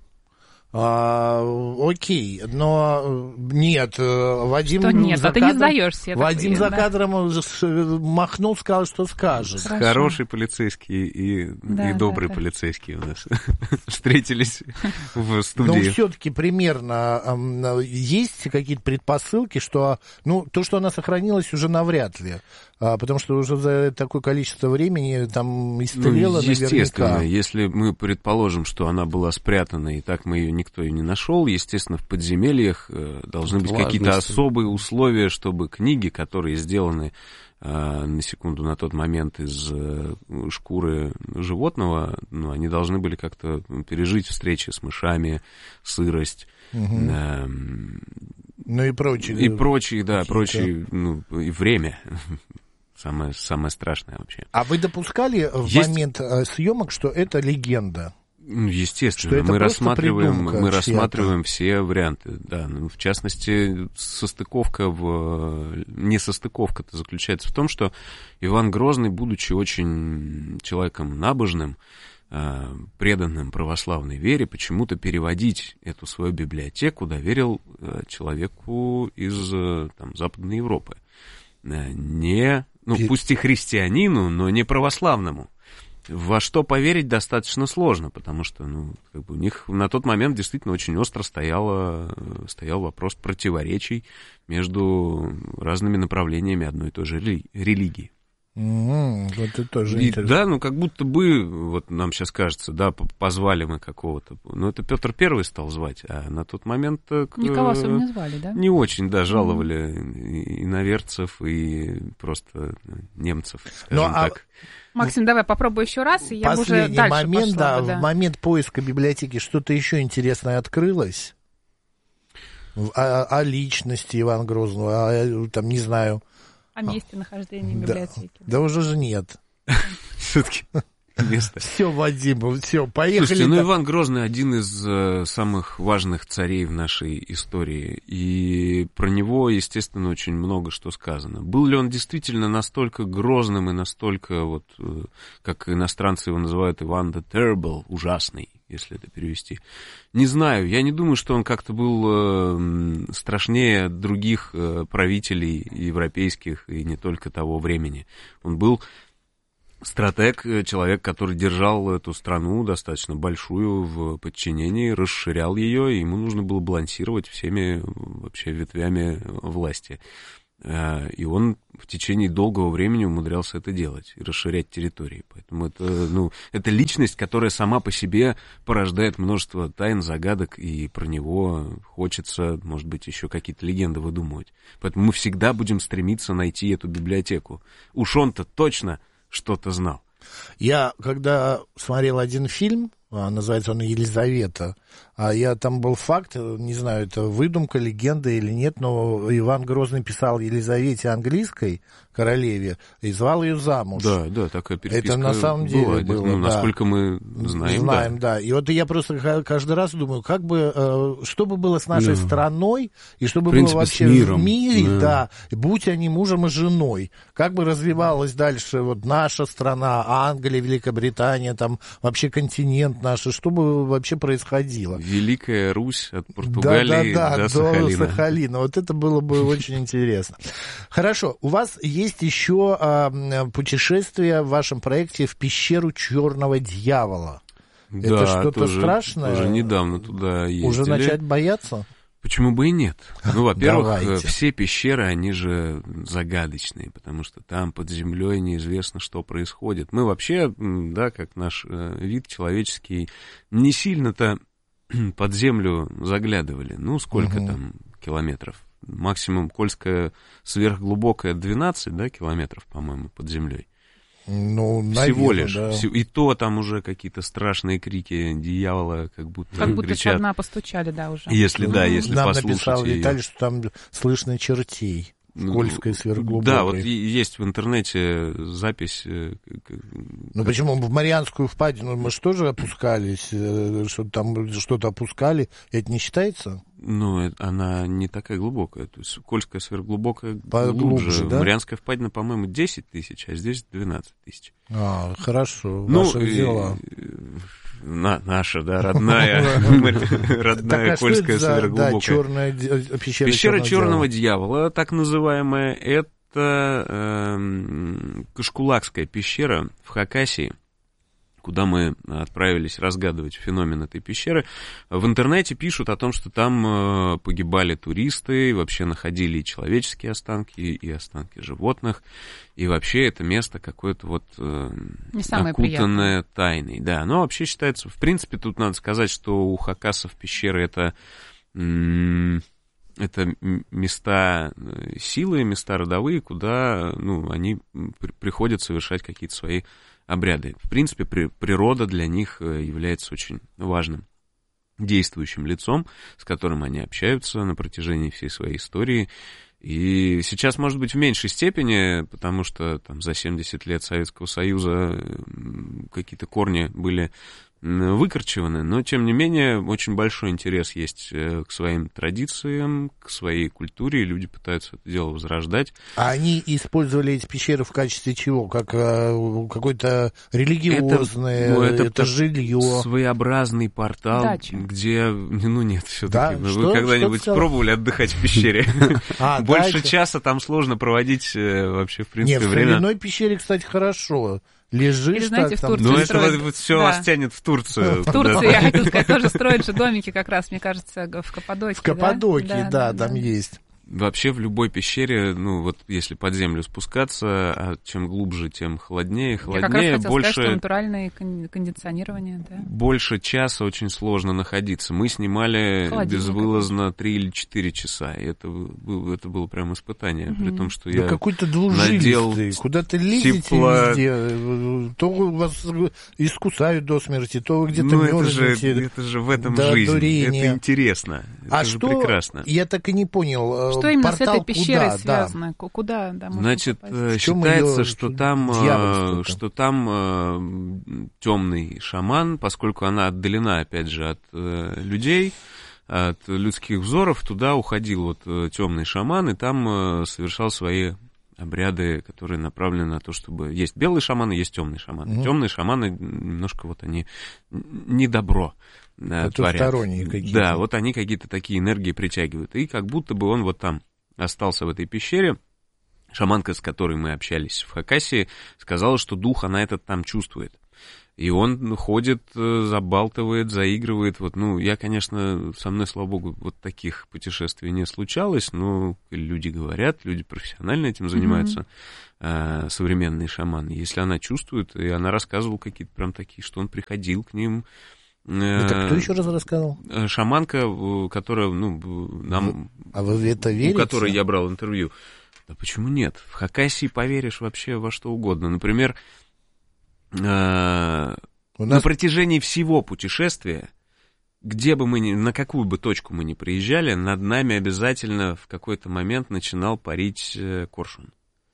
А, окей, но нет, Вадим
Что нет,
за
а ты
кадром,
не сдаешься. Я
Вадим
так
за
да.
кадром махнул, сказал, что скажет.
Хорошо.
Хороший полицейский и,
Да,
и добрый
да, да.
полицейский у нас встретились в
Но
студии.
все-таки примерно э, есть какие-то предпосылки, что, ну, то, что она сохранилась, уже навряд ли. А, потому что уже за такое количество времени там истлела
Ну, естественно,
наверняка.
если мы предположим, что она была спрятана, и так мы ее никто и не нашел, естественно, в подземельях э, должны быть
Влажность.
какие-то особые условия, чтобы книги, которые сделаны, э, на секунду, на тот момент из э, шкуры животного, ну, они должны были как-то пережить встречи с мышами, сырость,
Угу.
э,
Ну и прочие.
и прочие, да,
какие-то.
прочие, ну, и время. Самое, самое страшное вообще.
А вы допускали в
Есть-
момент э, съемок, что это легенда?
Ну, естественно,
Что это
мы
просто
рассматриваем,
придумка
мы
чья-то?
рассматриваем все варианты, да. Ну, в частности, состыковка в... Несостыковка-то заключается в том, что Иван Грозный, будучи очень человеком набожным, преданным православной вере, почему-то переводить эту свою библиотеку доверил человеку из там, Западной Европы. Не, ну, пусть и христианину, но не православному. Во что поверить достаточно сложно, потому что ну, как бы у них на тот момент действительно очень остро стояло, стоял вопрос противоречий между разными направлениями одной и той же религии.
Mm-hmm. Вот это тоже
И,
интересно.
да, ну как будто бы, вот нам сейчас кажется, да, позвали мы какого-то, ну это Петр Первый стал звать, а на тот момент...
Никого особо не звали, да?
Не очень, да, жаловали mm-hmm. иноверцев и просто немцев, скажем
ну, а...
так.
Максим, давай попробуй еще раз, и я бы уже
Последний
дальше
момент,
пошла
да,
бы, да.
в момент поиска библиотеки что-то еще интересное открылось? О, о личности Ивана Грозного, о, там, не знаю.
О месте нахождения
да,
библиотеки.
Да уже же нет.
Все-таки место.
Все, Вадим, все, поехали.
Слушайте, ну Иван Грозный один из э, самых важных царей в нашей истории, и про него, естественно, очень много что сказано. Был ли он действительно настолько грозным и настолько, вот, э, как иностранцы его называют, Иван the Terrible, ужасный, если это перевести? Не знаю, я не думаю, что он как-то был э, страшнее других э, правителей европейских и не только того времени. Он был стратег, человек, который держал эту страну достаточно большую в подчинении, расширял ее, и ему нужно было балансировать всеми вообще ветвями власти. И он в течение долгого времени умудрялся это делать и расширять территории. Поэтому это, ну, это личность, которая сама по себе порождает множество тайн, загадок, и про него хочется, может быть, еще какие-то легенды выдумывать. Поэтому мы всегда будем стремиться найти эту библиотеку. Уж он-то точно что-то знал.
Я, когда смотрел один фильм, называется он «Елизавета», а я там был факт, не знаю, это выдумка, легенда или нет, но Иван Грозный писал Елизавете английской, королеве, и звал ее замуж.
Да, да, такая переписка
это на самом деле
была,
было,
ну,
да.
Насколько мы знаем,
Знаем, да.
да.
И вот я просто каждый раз думаю, как бы, что бы было с нашей
Да.
страной, и что бы
В принципе,
было вообще
с миром,
в мире,
да.
да, будь они мужем и женой. Как бы развивалась дальше вот наша страна, Англия, Великобритания, там вообще континент наш, что бы вообще происходило.
Великая Русь от Португалии
да, да, да,
до Сахалина.
до Сахалина. Вот это было бы очень интересно. Хорошо, у вас есть еще а, путешествие в вашем проекте в пещеру Черного Дьявола.
Да,
Это что-то
тоже,
страшное?
Тоже недавно туда ездили.
Уже начать бояться?
Почему бы и нет? Ну, во-первых,
Давайте.
все пещеры, они же загадочные, потому что там под землей неизвестно, что происходит. Мы вообще, да, как наш э, вид человеческий, не сильно-то под землю заглядывали. Ну, сколько угу. там километров? Максимум Кольская сверхглубокая двенадцать, да, километров, по-моему, под землей.
Ну,
Всего
наверное,
лишь.
да.
И то там уже какие-то страшные крики дьявола, как будто
Как будто
кричат.
со дна постучали, да, уже.
Если, да, если
Нам
послушать
написал
её.
Виталий, что там слышно чертей. В Кольской сверхглубокой.
Да, вот есть в интернете запись.
Ну почему? В Марианскую впадину мы же тоже опускались, что там что-то опускали. Это не считается?
Ну, она не такая глубокая. То есть Кольская сверхглубокая
Поглубже,
глубже.
да?
Марианская впадина, по-моему, десять тысяч, а здесь двенадцать тысяч.
А, хорошо.
Ну,
Ваши дела.
На, наша, да, родная, родная Кольская сверхглубокая.
Черная пещера.
Пещера Черного Дьявола, так называемая, это Кашкулакская пещера в Хакасии, куда мы отправились разгадывать феномен этой пещеры. В интернете пишут о том, что там погибали туристы, вообще находили и человеческие останки, и останки животных. И вообще это место какое-то вот окутанное тайной. Да, но вообще считается, в принципе, тут надо сказать, что у хакасов пещеры это... Это места силы, места родовые, куда, ну, они при- приходят совершать какие-то свои обряды. В принципе, при- природа для них является очень важным действующим лицом, с которым они общаются на протяжении всей своей истории. И сейчас, может быть, в меньшей степени, потому что там за семьдесят лет Советского Союза какие-то корни были выкорчеваны, но, тем не менее, очень большой интерес есть к своим традициям, к своей культуре, и люди пытаются это дело возрождать.
А они использовали эти пещеры в качестве чего? Как э, какой-то религиозное,
это, ну, это,
это жилье?
Своеобразный портал,
Дача.
где... Ну, нет, все-таки.
Да?
Вы
Что?
когда-нибудь
Что
пробовали отдыхать в пещере?
А,
Больше
дача.
часа там сложно проводить вообще, в принципе,
Нет, в
время.
соляной пещере, кстати, хорошо. Лежишь
Или, знаете,
так
в
там...
Турции
Ну, это
строят-
вот все
да.
вас тянет в Турцию.
В Турции, я хотела сказать, тоже строят же домики как раз, мне кажется, в Каппадокии.
В Каппадокии, да,
да,
там
да.
есть.
Вообще в любой пещере, ну вот если под землю спускаться, а чем глубже, тем холоднее, холоднее.
Я как раз хотела
больше,
сказать, что натуральное кондиционирование, да.
Больше часа очень сложно находиться. Мы снимали безвылазно три или четыре часа, и это, это было прям испытание, угу. При том, что
да
я
какой-то
надел
куда-то лезете
тепло...
везде, то вас искусают до смерти, то вы где-то
ну,
мерзнете.
Это же, это же в этом жизнь, дурения. Это интересно, это
а
же
что,
прекрасно.
Я так и не понял,
что именно
портал
с этой пещерой
куда?
связано?
Да.
Куда? Да,
Значит, считается, что там, что там э, темный шаман, поскольку она отдалена, опять же, от э, людей, от людских взоров, туда уходил вот э, темный шаман, и там э, совершал свои обряды, которые направлены на то, чтобы... Есть белые шаманы, есть темные шаманы. Mm-hmm. Темные шаманы немножко вот они не добро э, творят.
Какие-то.
Да, вот они какие-то такие энергии притягивают. И как будто бы он вот там остался в этой пещере. Шаманка, с которой мы общались в Хакассии, сказала, что дух она этот там чувствует. И он ходит, забалтывает, заигрывает. Вот, ну, я, конечно, со мной, слава богу, вот таких путешествий не случалось, но люди говорят, люди профессионально этим занимаются, mm-hmm. э, современные шаманы. Если она чувствует, и она рассказывала какие-то прям такие, что он приходил к ним.
Это кто еще раз рассказал?
Шаманка, которая, ну, нам...
А вы в это верите?
У которой я брал интервью. Да почему нет? В Хакассии поверишь вообще во что угодно. Например, э, нас... на протяжении всего путешествия, где бы мы ни, на какую бы точку мы ни приезжали, над нами обязательно в какой-то момент начинал парить э, коршун.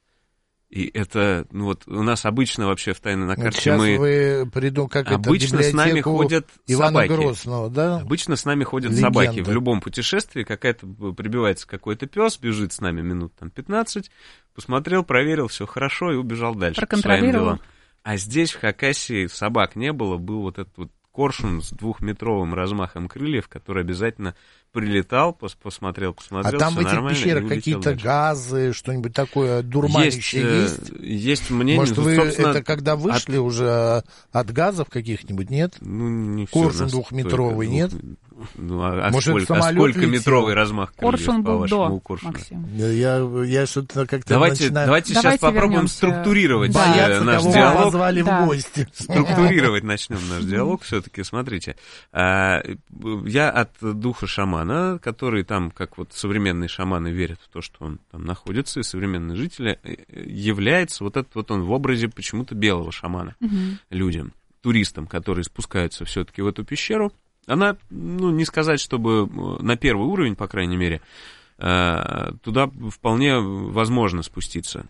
И это, ну вот, у нас обычно вообще в «Тайной на карте»
сейчас
мы...
вы приду, как
обычно
это,
с нами ходят
Ивана
собаки.
Грозного, да?
Обычно с нами ходят
Легенда.
Собаки. В любом путешествии какая-то прибивается какой-то пес, бежит с нами минут там пятнадцать, посмотрел, проверил, все хорошо и убежал дальше по своим делам. А здесь, в Хакассии, собак не было, был вот этот вот коршун с двухметровым размахом крыльев, который обязательно прилетал, пос посмотрел, посмотрел,
а там в этих пещерах какие-то
дальше.
газы, что-нибудь такое дурманящее есть?
Есть, есть мнение.
Может, вы
собственно,
это когда вышли
от...
уже от газов каких-нибудь, нет?
Ну, не
коршун двухметровый,
двух...
нет?
Ну, а, а
Может,
сколько, а сколько метровый размах крыльев,
коршун был до,
коршуна?
Максим.
Я, я что-то как-то
давайте,
начинаю...
Давайте,
давайте
сейчас попробуем
вернемся.
структурировать
Бояться,
наш
кого
диалог.
позвали
да.
в гости.
Структурировать начнем наш диалог все-таки. Смотрите, я от духа шамана, который там, как вот современные шаманы верят в то, что он там находится, и современные жители, является вот этот вот он в образе почему-то белого шамана угу. людям, туристам, которые спускаются все-таки в эту пещеру. Она, ну, не сказать, чтобы на первый уровень, по крайней мере, туда вполне возможно спуститься.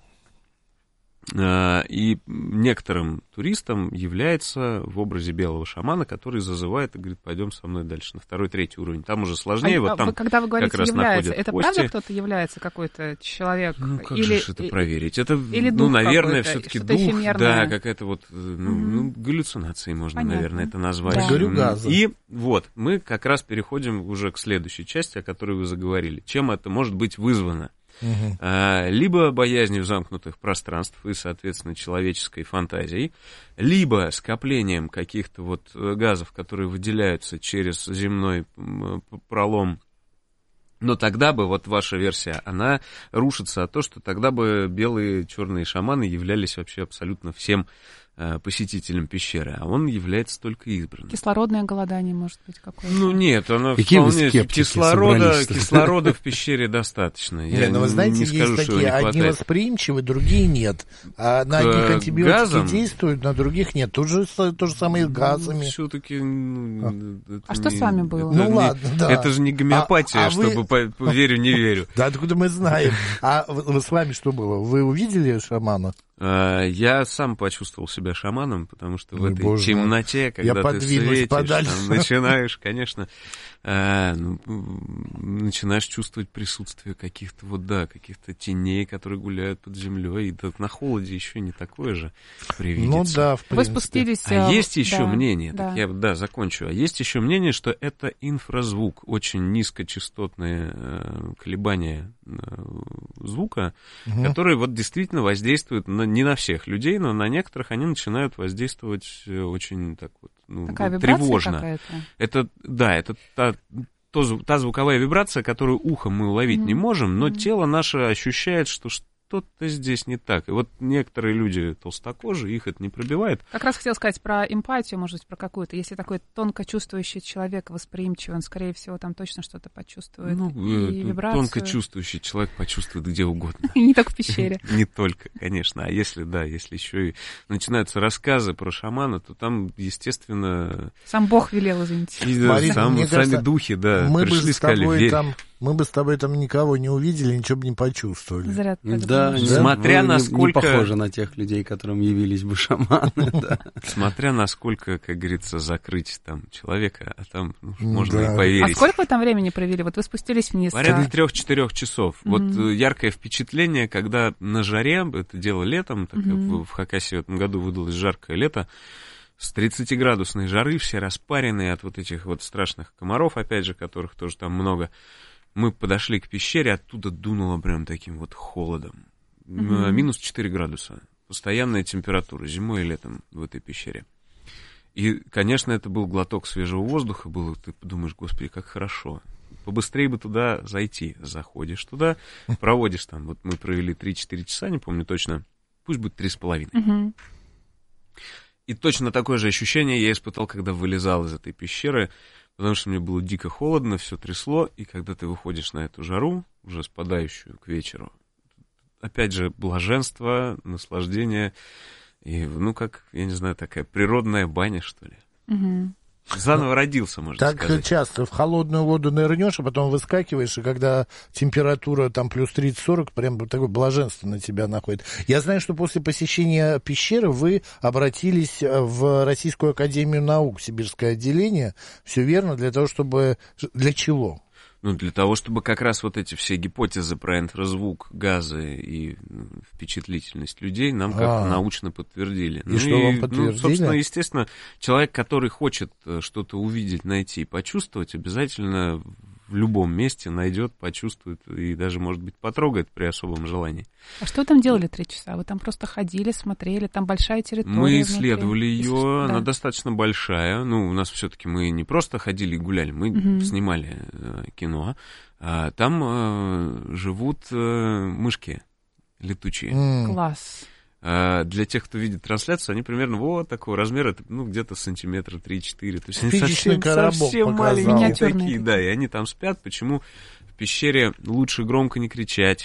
И некоторым туристам является в образе белого шамана, который зазывает и говорит, пойдем со мной дальше, на второй, третий уровень. Там уже сложнее,
а,
вот там
вы, когда вы говорите,
как раз
является, это
кости.
Правда кто-то является, какой-то человек?
Ну, как
или,
же это проверить? Это,
или
ну, наверное,
какой-то,
все-таки
что-то
дух,
эфемерное.
да, какая-то вот, ну,
mm-hmm.
ну галлюцинации можно,
Понятно.
наверное, это назвать.
Да. Говорю, газы.
И вот, мы как раз переходим уже к следующей части, о которой вы заговорили. Чем это может быть вызвано? Uh-huh. А, либо боязнью замкнутых пространств и, соответственно, человеческой фантазией, либо скоплением каких-то вот газов, которые выделяются через земной пролом. Но тогда бы, вот ваша версия, она рушится от того, что тогда бы белые черные шаманы являлись вообще абсолютно всем посетителям пещеры, а он является только избранным.
Кислородное голодание, может быть, какое-то?
Ну, нет, оно
Какие
вполне... Кислорода, кислорода в пещере достаточно.
Я не, ну, вы знаете,
не скажу,
есть
что
такие,
не
одни восприимчивы, другие нет. А на одних антибиотики
газам?
действуют, на других нет. То же, то же самое и с газами.
Все-таки... Ну,
а что
не,
с вами было?
Ну,
не, ладно, да.
Это же не гомеопатия,
а, а
чтобы
вы...
по, верю, не верю.
Да откуда мы знаем? А вы с вами что было? Вы увидели шамана?
Я сам почувствовал себя шаманом, потому что в
Ой,
этой
боже
темноте,
мой.
когда
Я
ты светишь, там, начинаешь, конечно, а, ну, начинаешь чувствовать присутствие каких-то вот, да, каких-то теней, которые гуляют под землей, и да, на холоде еще не такое же привидится.
Ну да, в принципе.
Вы спустились...
А есть еще
да,
мнение,
да.
так я, да, закончу, а есть еще мнение, что это инфразвук, очень низкочастотные э, колебания э, звука, угу. которые вот действительно воздействуют на, не на всех людей, но на некоторых они начинают воздействовать очень так вот, ну,
Такая
тревожно.
какая-то?
Это, да, это та, то, та звуковая вибрация, которую ухом мы уловить mm-hmm. не можем, но mm-hmm. тело наше ощущает, что что-то здесь не так. И вот некоторые люди толстокожие, их это не пробивает.
Как раз хотел сказать про эмпатию, может быть, про какую-то. Если такой тонко чувствующий человек, восприимчивый, он, скорее всего, там точно что-то почувствует.
Ну,
и вибрацию.
Тонко чувствующий человек почувствует где угодно.
И не только в пещере.
Не только, конечно. А если, да, если еще и начинаются рассказы про шамана, то там, естественно...
Сам Бог велел, извините.
Сами духи, да, пришли, сказали, верь.
Мы бы с тобой там никого не увидели, ничего бы не почувствовали.
Зря ты
да,
не, смотря
вы
насколько...
не похожи на тех людей, которым явились бы шаманы. Да.
Смотря насколько, как говорится, закрыть там человека, а там ну, можно да. и поверить.
А сколько вы там времени провели? Вот вы спустились вниз.
Порядка трех-четырех часов. Mm-hmm. Вот яркое впечатление, когда на жаре, это дело летом, так mm-hmm. в Хакасии в этом году выдалось жаркое лето, с тридцатиградусной жары, все распаренные от вот этих вот страшных комаров, опять же, которых тоже там много. Мы подошли к пещере, оттуда дунуло прям таким вот холодом. Mm-hmm. Минус четыре градуса. Постоянная температура зимой и летом в этой пещере. И, конечно, это был глоток свежего воздуха. Было, ты подумаешь, господи, как хорошо. Побыстрее бы туда зайти. Заходишь туда, проводишь там. Вот мы провели три-четыре часа, не помню точно. Пусть будет три с половиной. Mm-hmm. И точно такое же ощущение я испытал, когда вылезал из этой пещеры. Потому что мне было дико холодно, все трясло, и когда ты выходишь на эту жару, уже спадающую к вечеру, опять же, блаженство, наслаждение, и, ну, как, я не знаю, такая природная баня, что ли. Угу. Заново родился, можно
так
сказать.
Так часто в холодную воду нырнешь, а потом выскакиваешь, и когда температура там плюс тридцать-сорок, прям такое блаженство на тебя находит. Я знаю, что после посещения пещеры вы обратились в Российскую академию наук, Сибирское отделение. Все верно, для того, чтобы... Для чего?
Ну, для того, чтобы как раз вот эти все гипотезы про инфразвук, газы и впечатлительность людей нам как-то научно подтвердили.
И
ну,
что
и,
вам подтвердили?
Ну, собственно, естественно, человек, который хочет что-то увидеть, найти, почувствовать, обязательно в любом месте найдет, почувствует и даже, может быть, потрогает при особом желании.
А что вы там делали три часа? Вы там просто ходили, смотрели, там большая территория.
Мы исследовали внутри. ее,
да.
Она достаточно большая. Ну, у нас все-таки мы не просто ходили и гуляли, мы угу. снимали э, кино. А, там э, живут э, мышки летучие.
Mm. Класс.
А для тех, кто видит трансляцию, они примерно вот такого размера, ну, где-то сантиметра три-четыре. То есть они совсем, совсем маленькие такие, да, и они там спят. Почему в пещере лучше громко не кричать,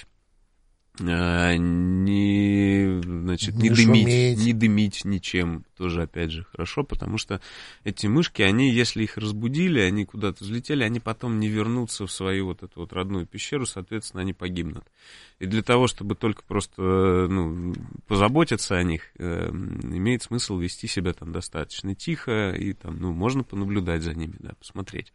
не, значит, не, не дымить, не дымить ничем, тоже, опять же, хорошо, потому что эти мышки, они, если их разбудили, они куда-то взлетели, они потом не вернутся в свою вот эту вот родную пещеру, соответственно, они погибнут. И для того, чтобы только просто, ну, позаботиться о них, э, имеет смысл вести себя там достаточно тихо, и там, ну, можно понаблюдать за ними, да, посмотреть.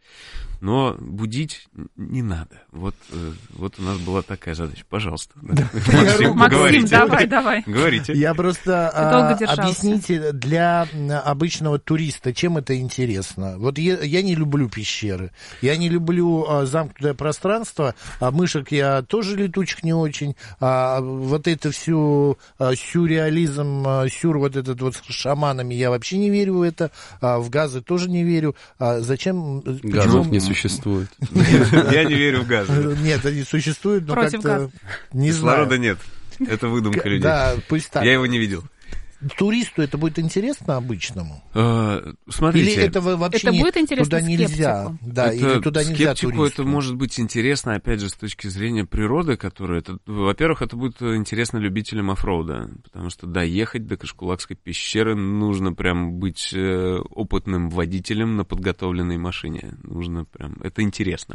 Но будить не надо. Вот, э, вот у нас была такая задача. Пожалуйста. Да.
Максим, Максим, давай, давай.
Говорите.
Я просто а, объясните для обычного туриста, чем это интересно. Вот я, я не люблю пещеры, я не люблю а, замкнутое пространство, а мышек я тоже летучих не очень. А, вот это всю а, сюрреализм, а, сюр вот этот вот с шаманами, я вообще не верю в это, а, в газы тоже не верю. А зачем?
Газов не существует.
Я не верю в газы.
Нет, они существуют, но как-то не знаю.
Кислорода нет. Это выдумка людей.
Да, пусть так.
Я его не видел.
Туристу это будет интересно обычному?
А, смотрите.
Или это вообще
это будет интересно
туда нельзя? Да,
это,
или туда нельзя
скептику
туристу?
Это может быть интересно, опять же, с точки зрения природы, которая... Это, во-первых, это будет интересно любителям оффроуда, потому что доехать до Кашкулакской пещеры нужно прям быть э, опытным водителем на подготовленной машине. Нужно прям... Это интересно.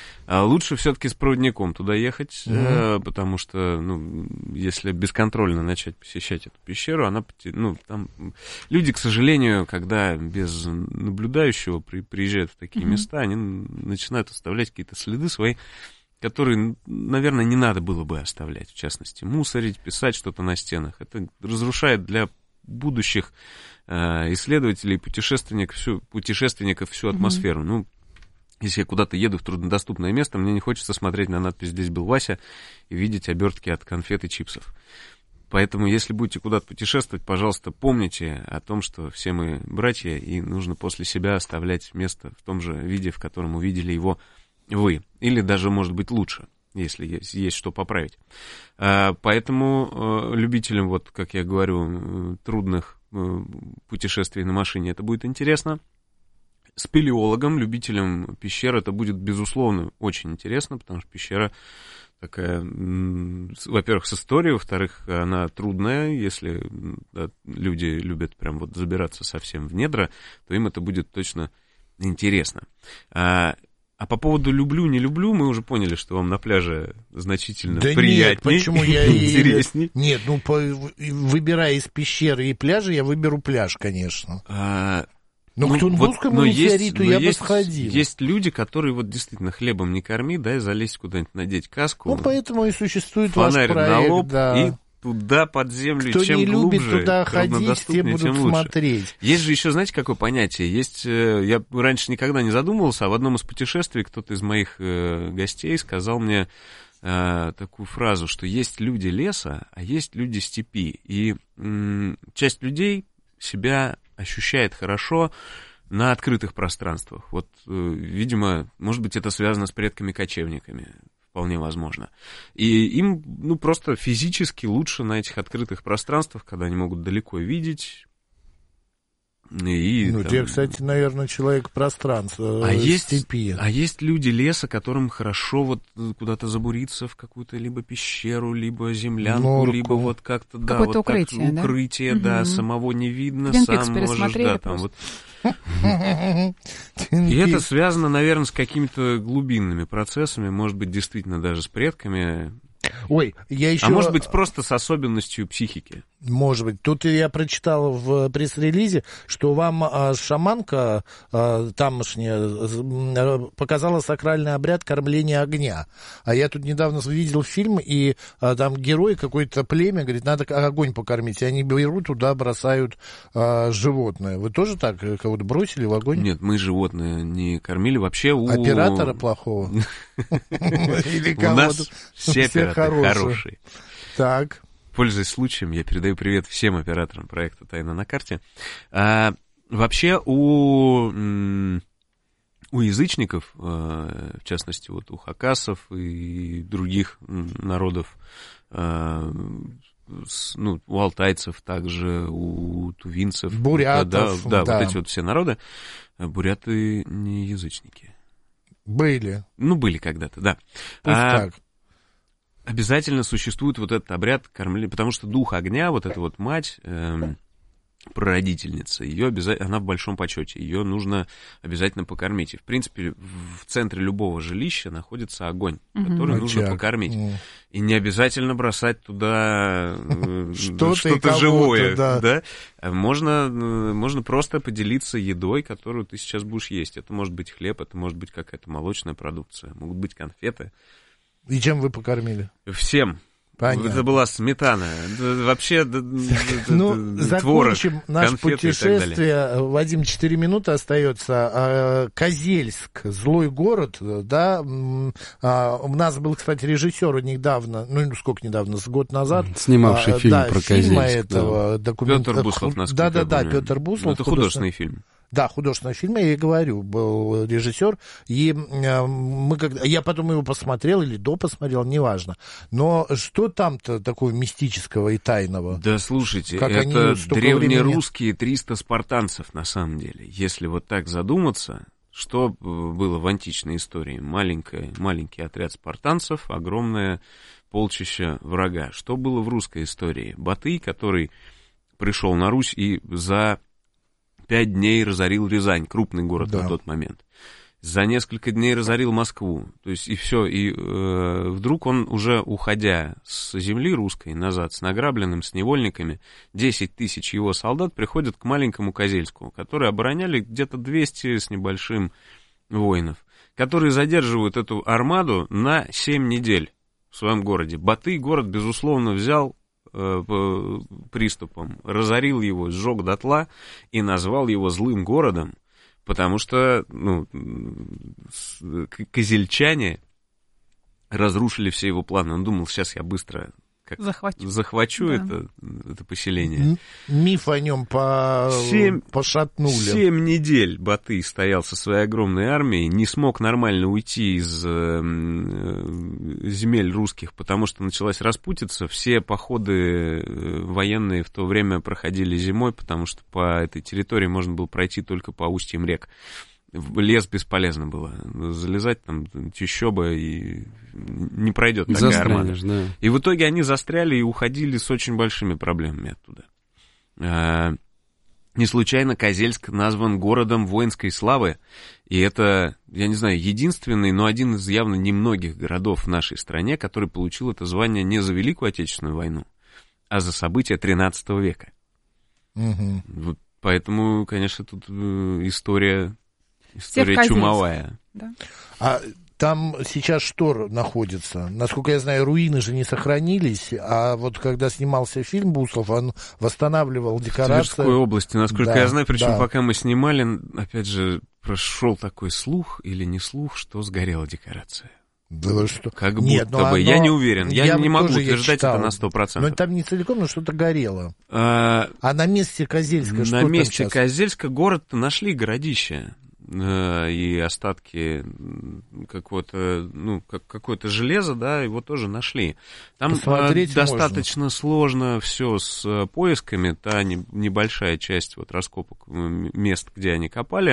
А лучше все-таки с проводником туда ехать, mm-hmm. э, потому что, ну, если бесконтрольно начать посещать эту пещеру, она, ну, там люди, к сожалению, когда без наблюдающего при, приезжают в такие mm-hmm. места, они начинают оставлять какие-то следы свои, которые, наверное, не надо было бы оставлять, в частности, мусорить, писать что-то на стенах. Это разрушает для будущих э, исследователей, путешественников всю, путешественников всю атмосферу. Mm-hmm. Ну, если я куда-то еду в труднодоступное место, мне не хочется смотреть на надпись «Здесь был Вася» и видеть обертки от конфет и чипсов. Поэтому, если будете куда-то путешествовать, пожалуйста, помните о том, что все мы братья, и нужно после себя оставлять место в том же виде, в котором увидели его вы. Или даже, может быть, лучше, если есть, есть что поправить. Поэтому любителям, вот, как я говорю, трудных путешествий на машине это будет интересно. Спелеологам, любителям пещер это будет, безусловно, очень интересно, потому что пещера такая, во-первых, с историей, во-вторых, она трудная. Если да, люди любят прям вот забираться совсем в недра, то им это будет точно интересно. А, а по поводу люблю, не люблю, мы уже поняли, что вам на пляже значительно
да
приятнее,
нет, почему я
интереснее.
Нет, ну, по, выбирая из пещеры и пляжа, я выберу пляж, конечно.
А,
Но ну, к Тунгусскому метеориту я
есть,
бы сходил.
Есть люди, которые вот действительно хлебом не корми, да, и залезть куда-нибудь, надеть каску.
Ну, поэтому и существует
фонарик
ваш проект,
на лоб,
да.
И туда под землю.
Кто
чем
не любит
глубже,
туда ходить, те будут смотреть.
Есть же еще, знаете, какое понятие? Есть, я раньше никогда не задумывался, а в одном из путешествий кто-то из моих гостей сказал мне такую фразу, что есть люди леса, а есть люди степи. И м- часть людей себя ощущает хорошо на открытых пространствах. Вот, видимо, может быть, это связано с предками-кочевниками. Вполне возможно. И им, ну, просто физически лучше на этих открытых пространствах, когда они могут далеко видеть. И,
ну,
там...
те, кстати, наверное, человек пространства,
а есть,
степи.
А есть люди леса, которым хорошо вот куда-то забуриться в какую-то либо пещеру, либо землянку,
Норку.
Либо вот как-то, да,
какое-то
вот
укрытие,
так,
да?
укрытие,
Угу.
да, самого не видно,
Твин
сам
Пикс
можешь,
пересмотрели
да, там
просто.
вот. И это связано, наверное, с какими-то глубинными процессами, может быть, действительно даже с предками.
Ой, я еще...
А может быть, просто с особенностью психики.
Может быть. Тут я прочитал в пресс-релизе, что вам а, шаманка а, тамошняя а, показала сакральный обряд кормления огня. А я тут недавно видел фильм, и а, там герой какое-то племя говорит, надо огонь покормить. И они берут туда, бросают а, животное. Вы тоже так кого-то бросили в огонь?
Нет, мы животное не кормили. Вообще у...
Оператора плохого? Или
у нас
кого-то?
все операторы хорошие.
Так.
Пользуясь случаем, я передаю привет всем операторам проекта «Тайна на карте». А, вообще у, у язычников, в частности, вот у хакасов и других народов, ну, у алтайцев также, у тувинцев,
бурятов,
да, да,
да.
вот эти вот все народы, буряты не язычники.
Были.
Ну, были когда-то, да.
Пусть
а,
так.
Обязательно существует вот этот обряд кормления, потому что дух огня, вот эта вот мать, эм, прародительница, ее обязательно, она в большом почете, ее нужно обязательно покормить. И, в принципе, в центре любого жилища находится огонь, mm-hmm. который
Очаг.
нужно покормить. Mm. И не обязательно бросать туда
что-то,
что-то живое.
Да.
Да? Можно, можно просто поделиться едой, которую ты сейчас будешь есть. Это может быть хлеб, это может быть какая-то молочная продукция, могут быть конфеты.
И чем вы покормили?
Всем.
Понятно.
Это была сметана. Вообще,
ну, закончим наше путешествие. Вадим, четыре минуты остается. Козельск, злой город, да. У нас был, кстати, режиссер недавно, ну, сколько недавно, с год назад.
Снимавший
а,
фильм
да,
про
фильма
Козельск.
этого,
да.
документ...
Петр Буслов, насколько
Да, да, да,
помню.
Петр Буслов.
Это художественный фильм.
Да, художественный фильм, я и говорю, был режиссер, и э, мы когда, я потом его посмотрел или допосмотрел, неважно. Но что там-то такого мистического и тайного?
Да, слушайте,
как
это древнерусские
времени...
триста спартанцев, на самом деле. Если вот так задуматься, что было в античной истории? Маленький, маленький отряд спартанцев, огромное полчище врага. Что было в русской истории? Батый, который пришел на Русь и за... Пять дней разорил Рязань, крупный город да. на тот момент. За несколько дней разорил Москву. То есть и все. И э, вдруг он уже, уходя с земли русской назад, с награбленным, с невольниками, десять тысяч его солдат приходят к маленькому Козельску, которые обороняли где-то двести с небольшим воинов, которые задерживают эту армаду на семь недель в своем городе. Батый город, безусловно, взял приступом, разорил его, сжег дотла и назвал его злым городом, потому что ну, козельчане разрушили все его планы. Он думал, сейчас я быстро как
захвачу,
захвачу
да.
это, это поселение.
Миф о нем по...
семь,
пошатнули.
Семь недель Батый стоял со своей огромной армией, не смог нормально уйти из э, земель русских, потому что началась распутица. Все походы военные в то время проходили зимой, потому что по этой территории можно было пройти только по устьям рек. В лес бесполезно было. Залезать там чащоба и не пройдет такая армада.
Да.
И в итоге они застряли и уходили с очень большими проблемами оттуда. А, не случайно Козельск назван городом воинской славы. И это, я не знаю, единственный, но один из явно немногих городов в нашей стране, который получил это звание не за Великую Отечественную войну, а за события тринадцатого века.
Угу.
Вот поэтому, конечно, тут история... История чумовая.
Да.
А там сейчас что находится? Насколько я знаю, руины же не сохранились, а вот когда снимался фильм Буслов, он восстанавливал декорации.
В Тверской области, насколько
да,
я знаю, причем
да.
пока мы снимали, опять же, прошел такой слух или не слух, что сгорела декорация.
Да вы что?
Как
Нет,
будто бы.
оно...
Я не уверен. Я,
я
не могу
тоже,
утверждать это на сто процентов.
Но там не целиком, но что-то горело.
А,
а на месте Козельска что
на
там
месте
сейчас?
Козельска город нашли городище. И остатки какого-то, ну, как, какое-то железо, да, его тоже нашли. Там
Посмотреть
достаточно
можно.
Сложно все с поисками, та не, небольшая часть вот раскопок мест, где они копали,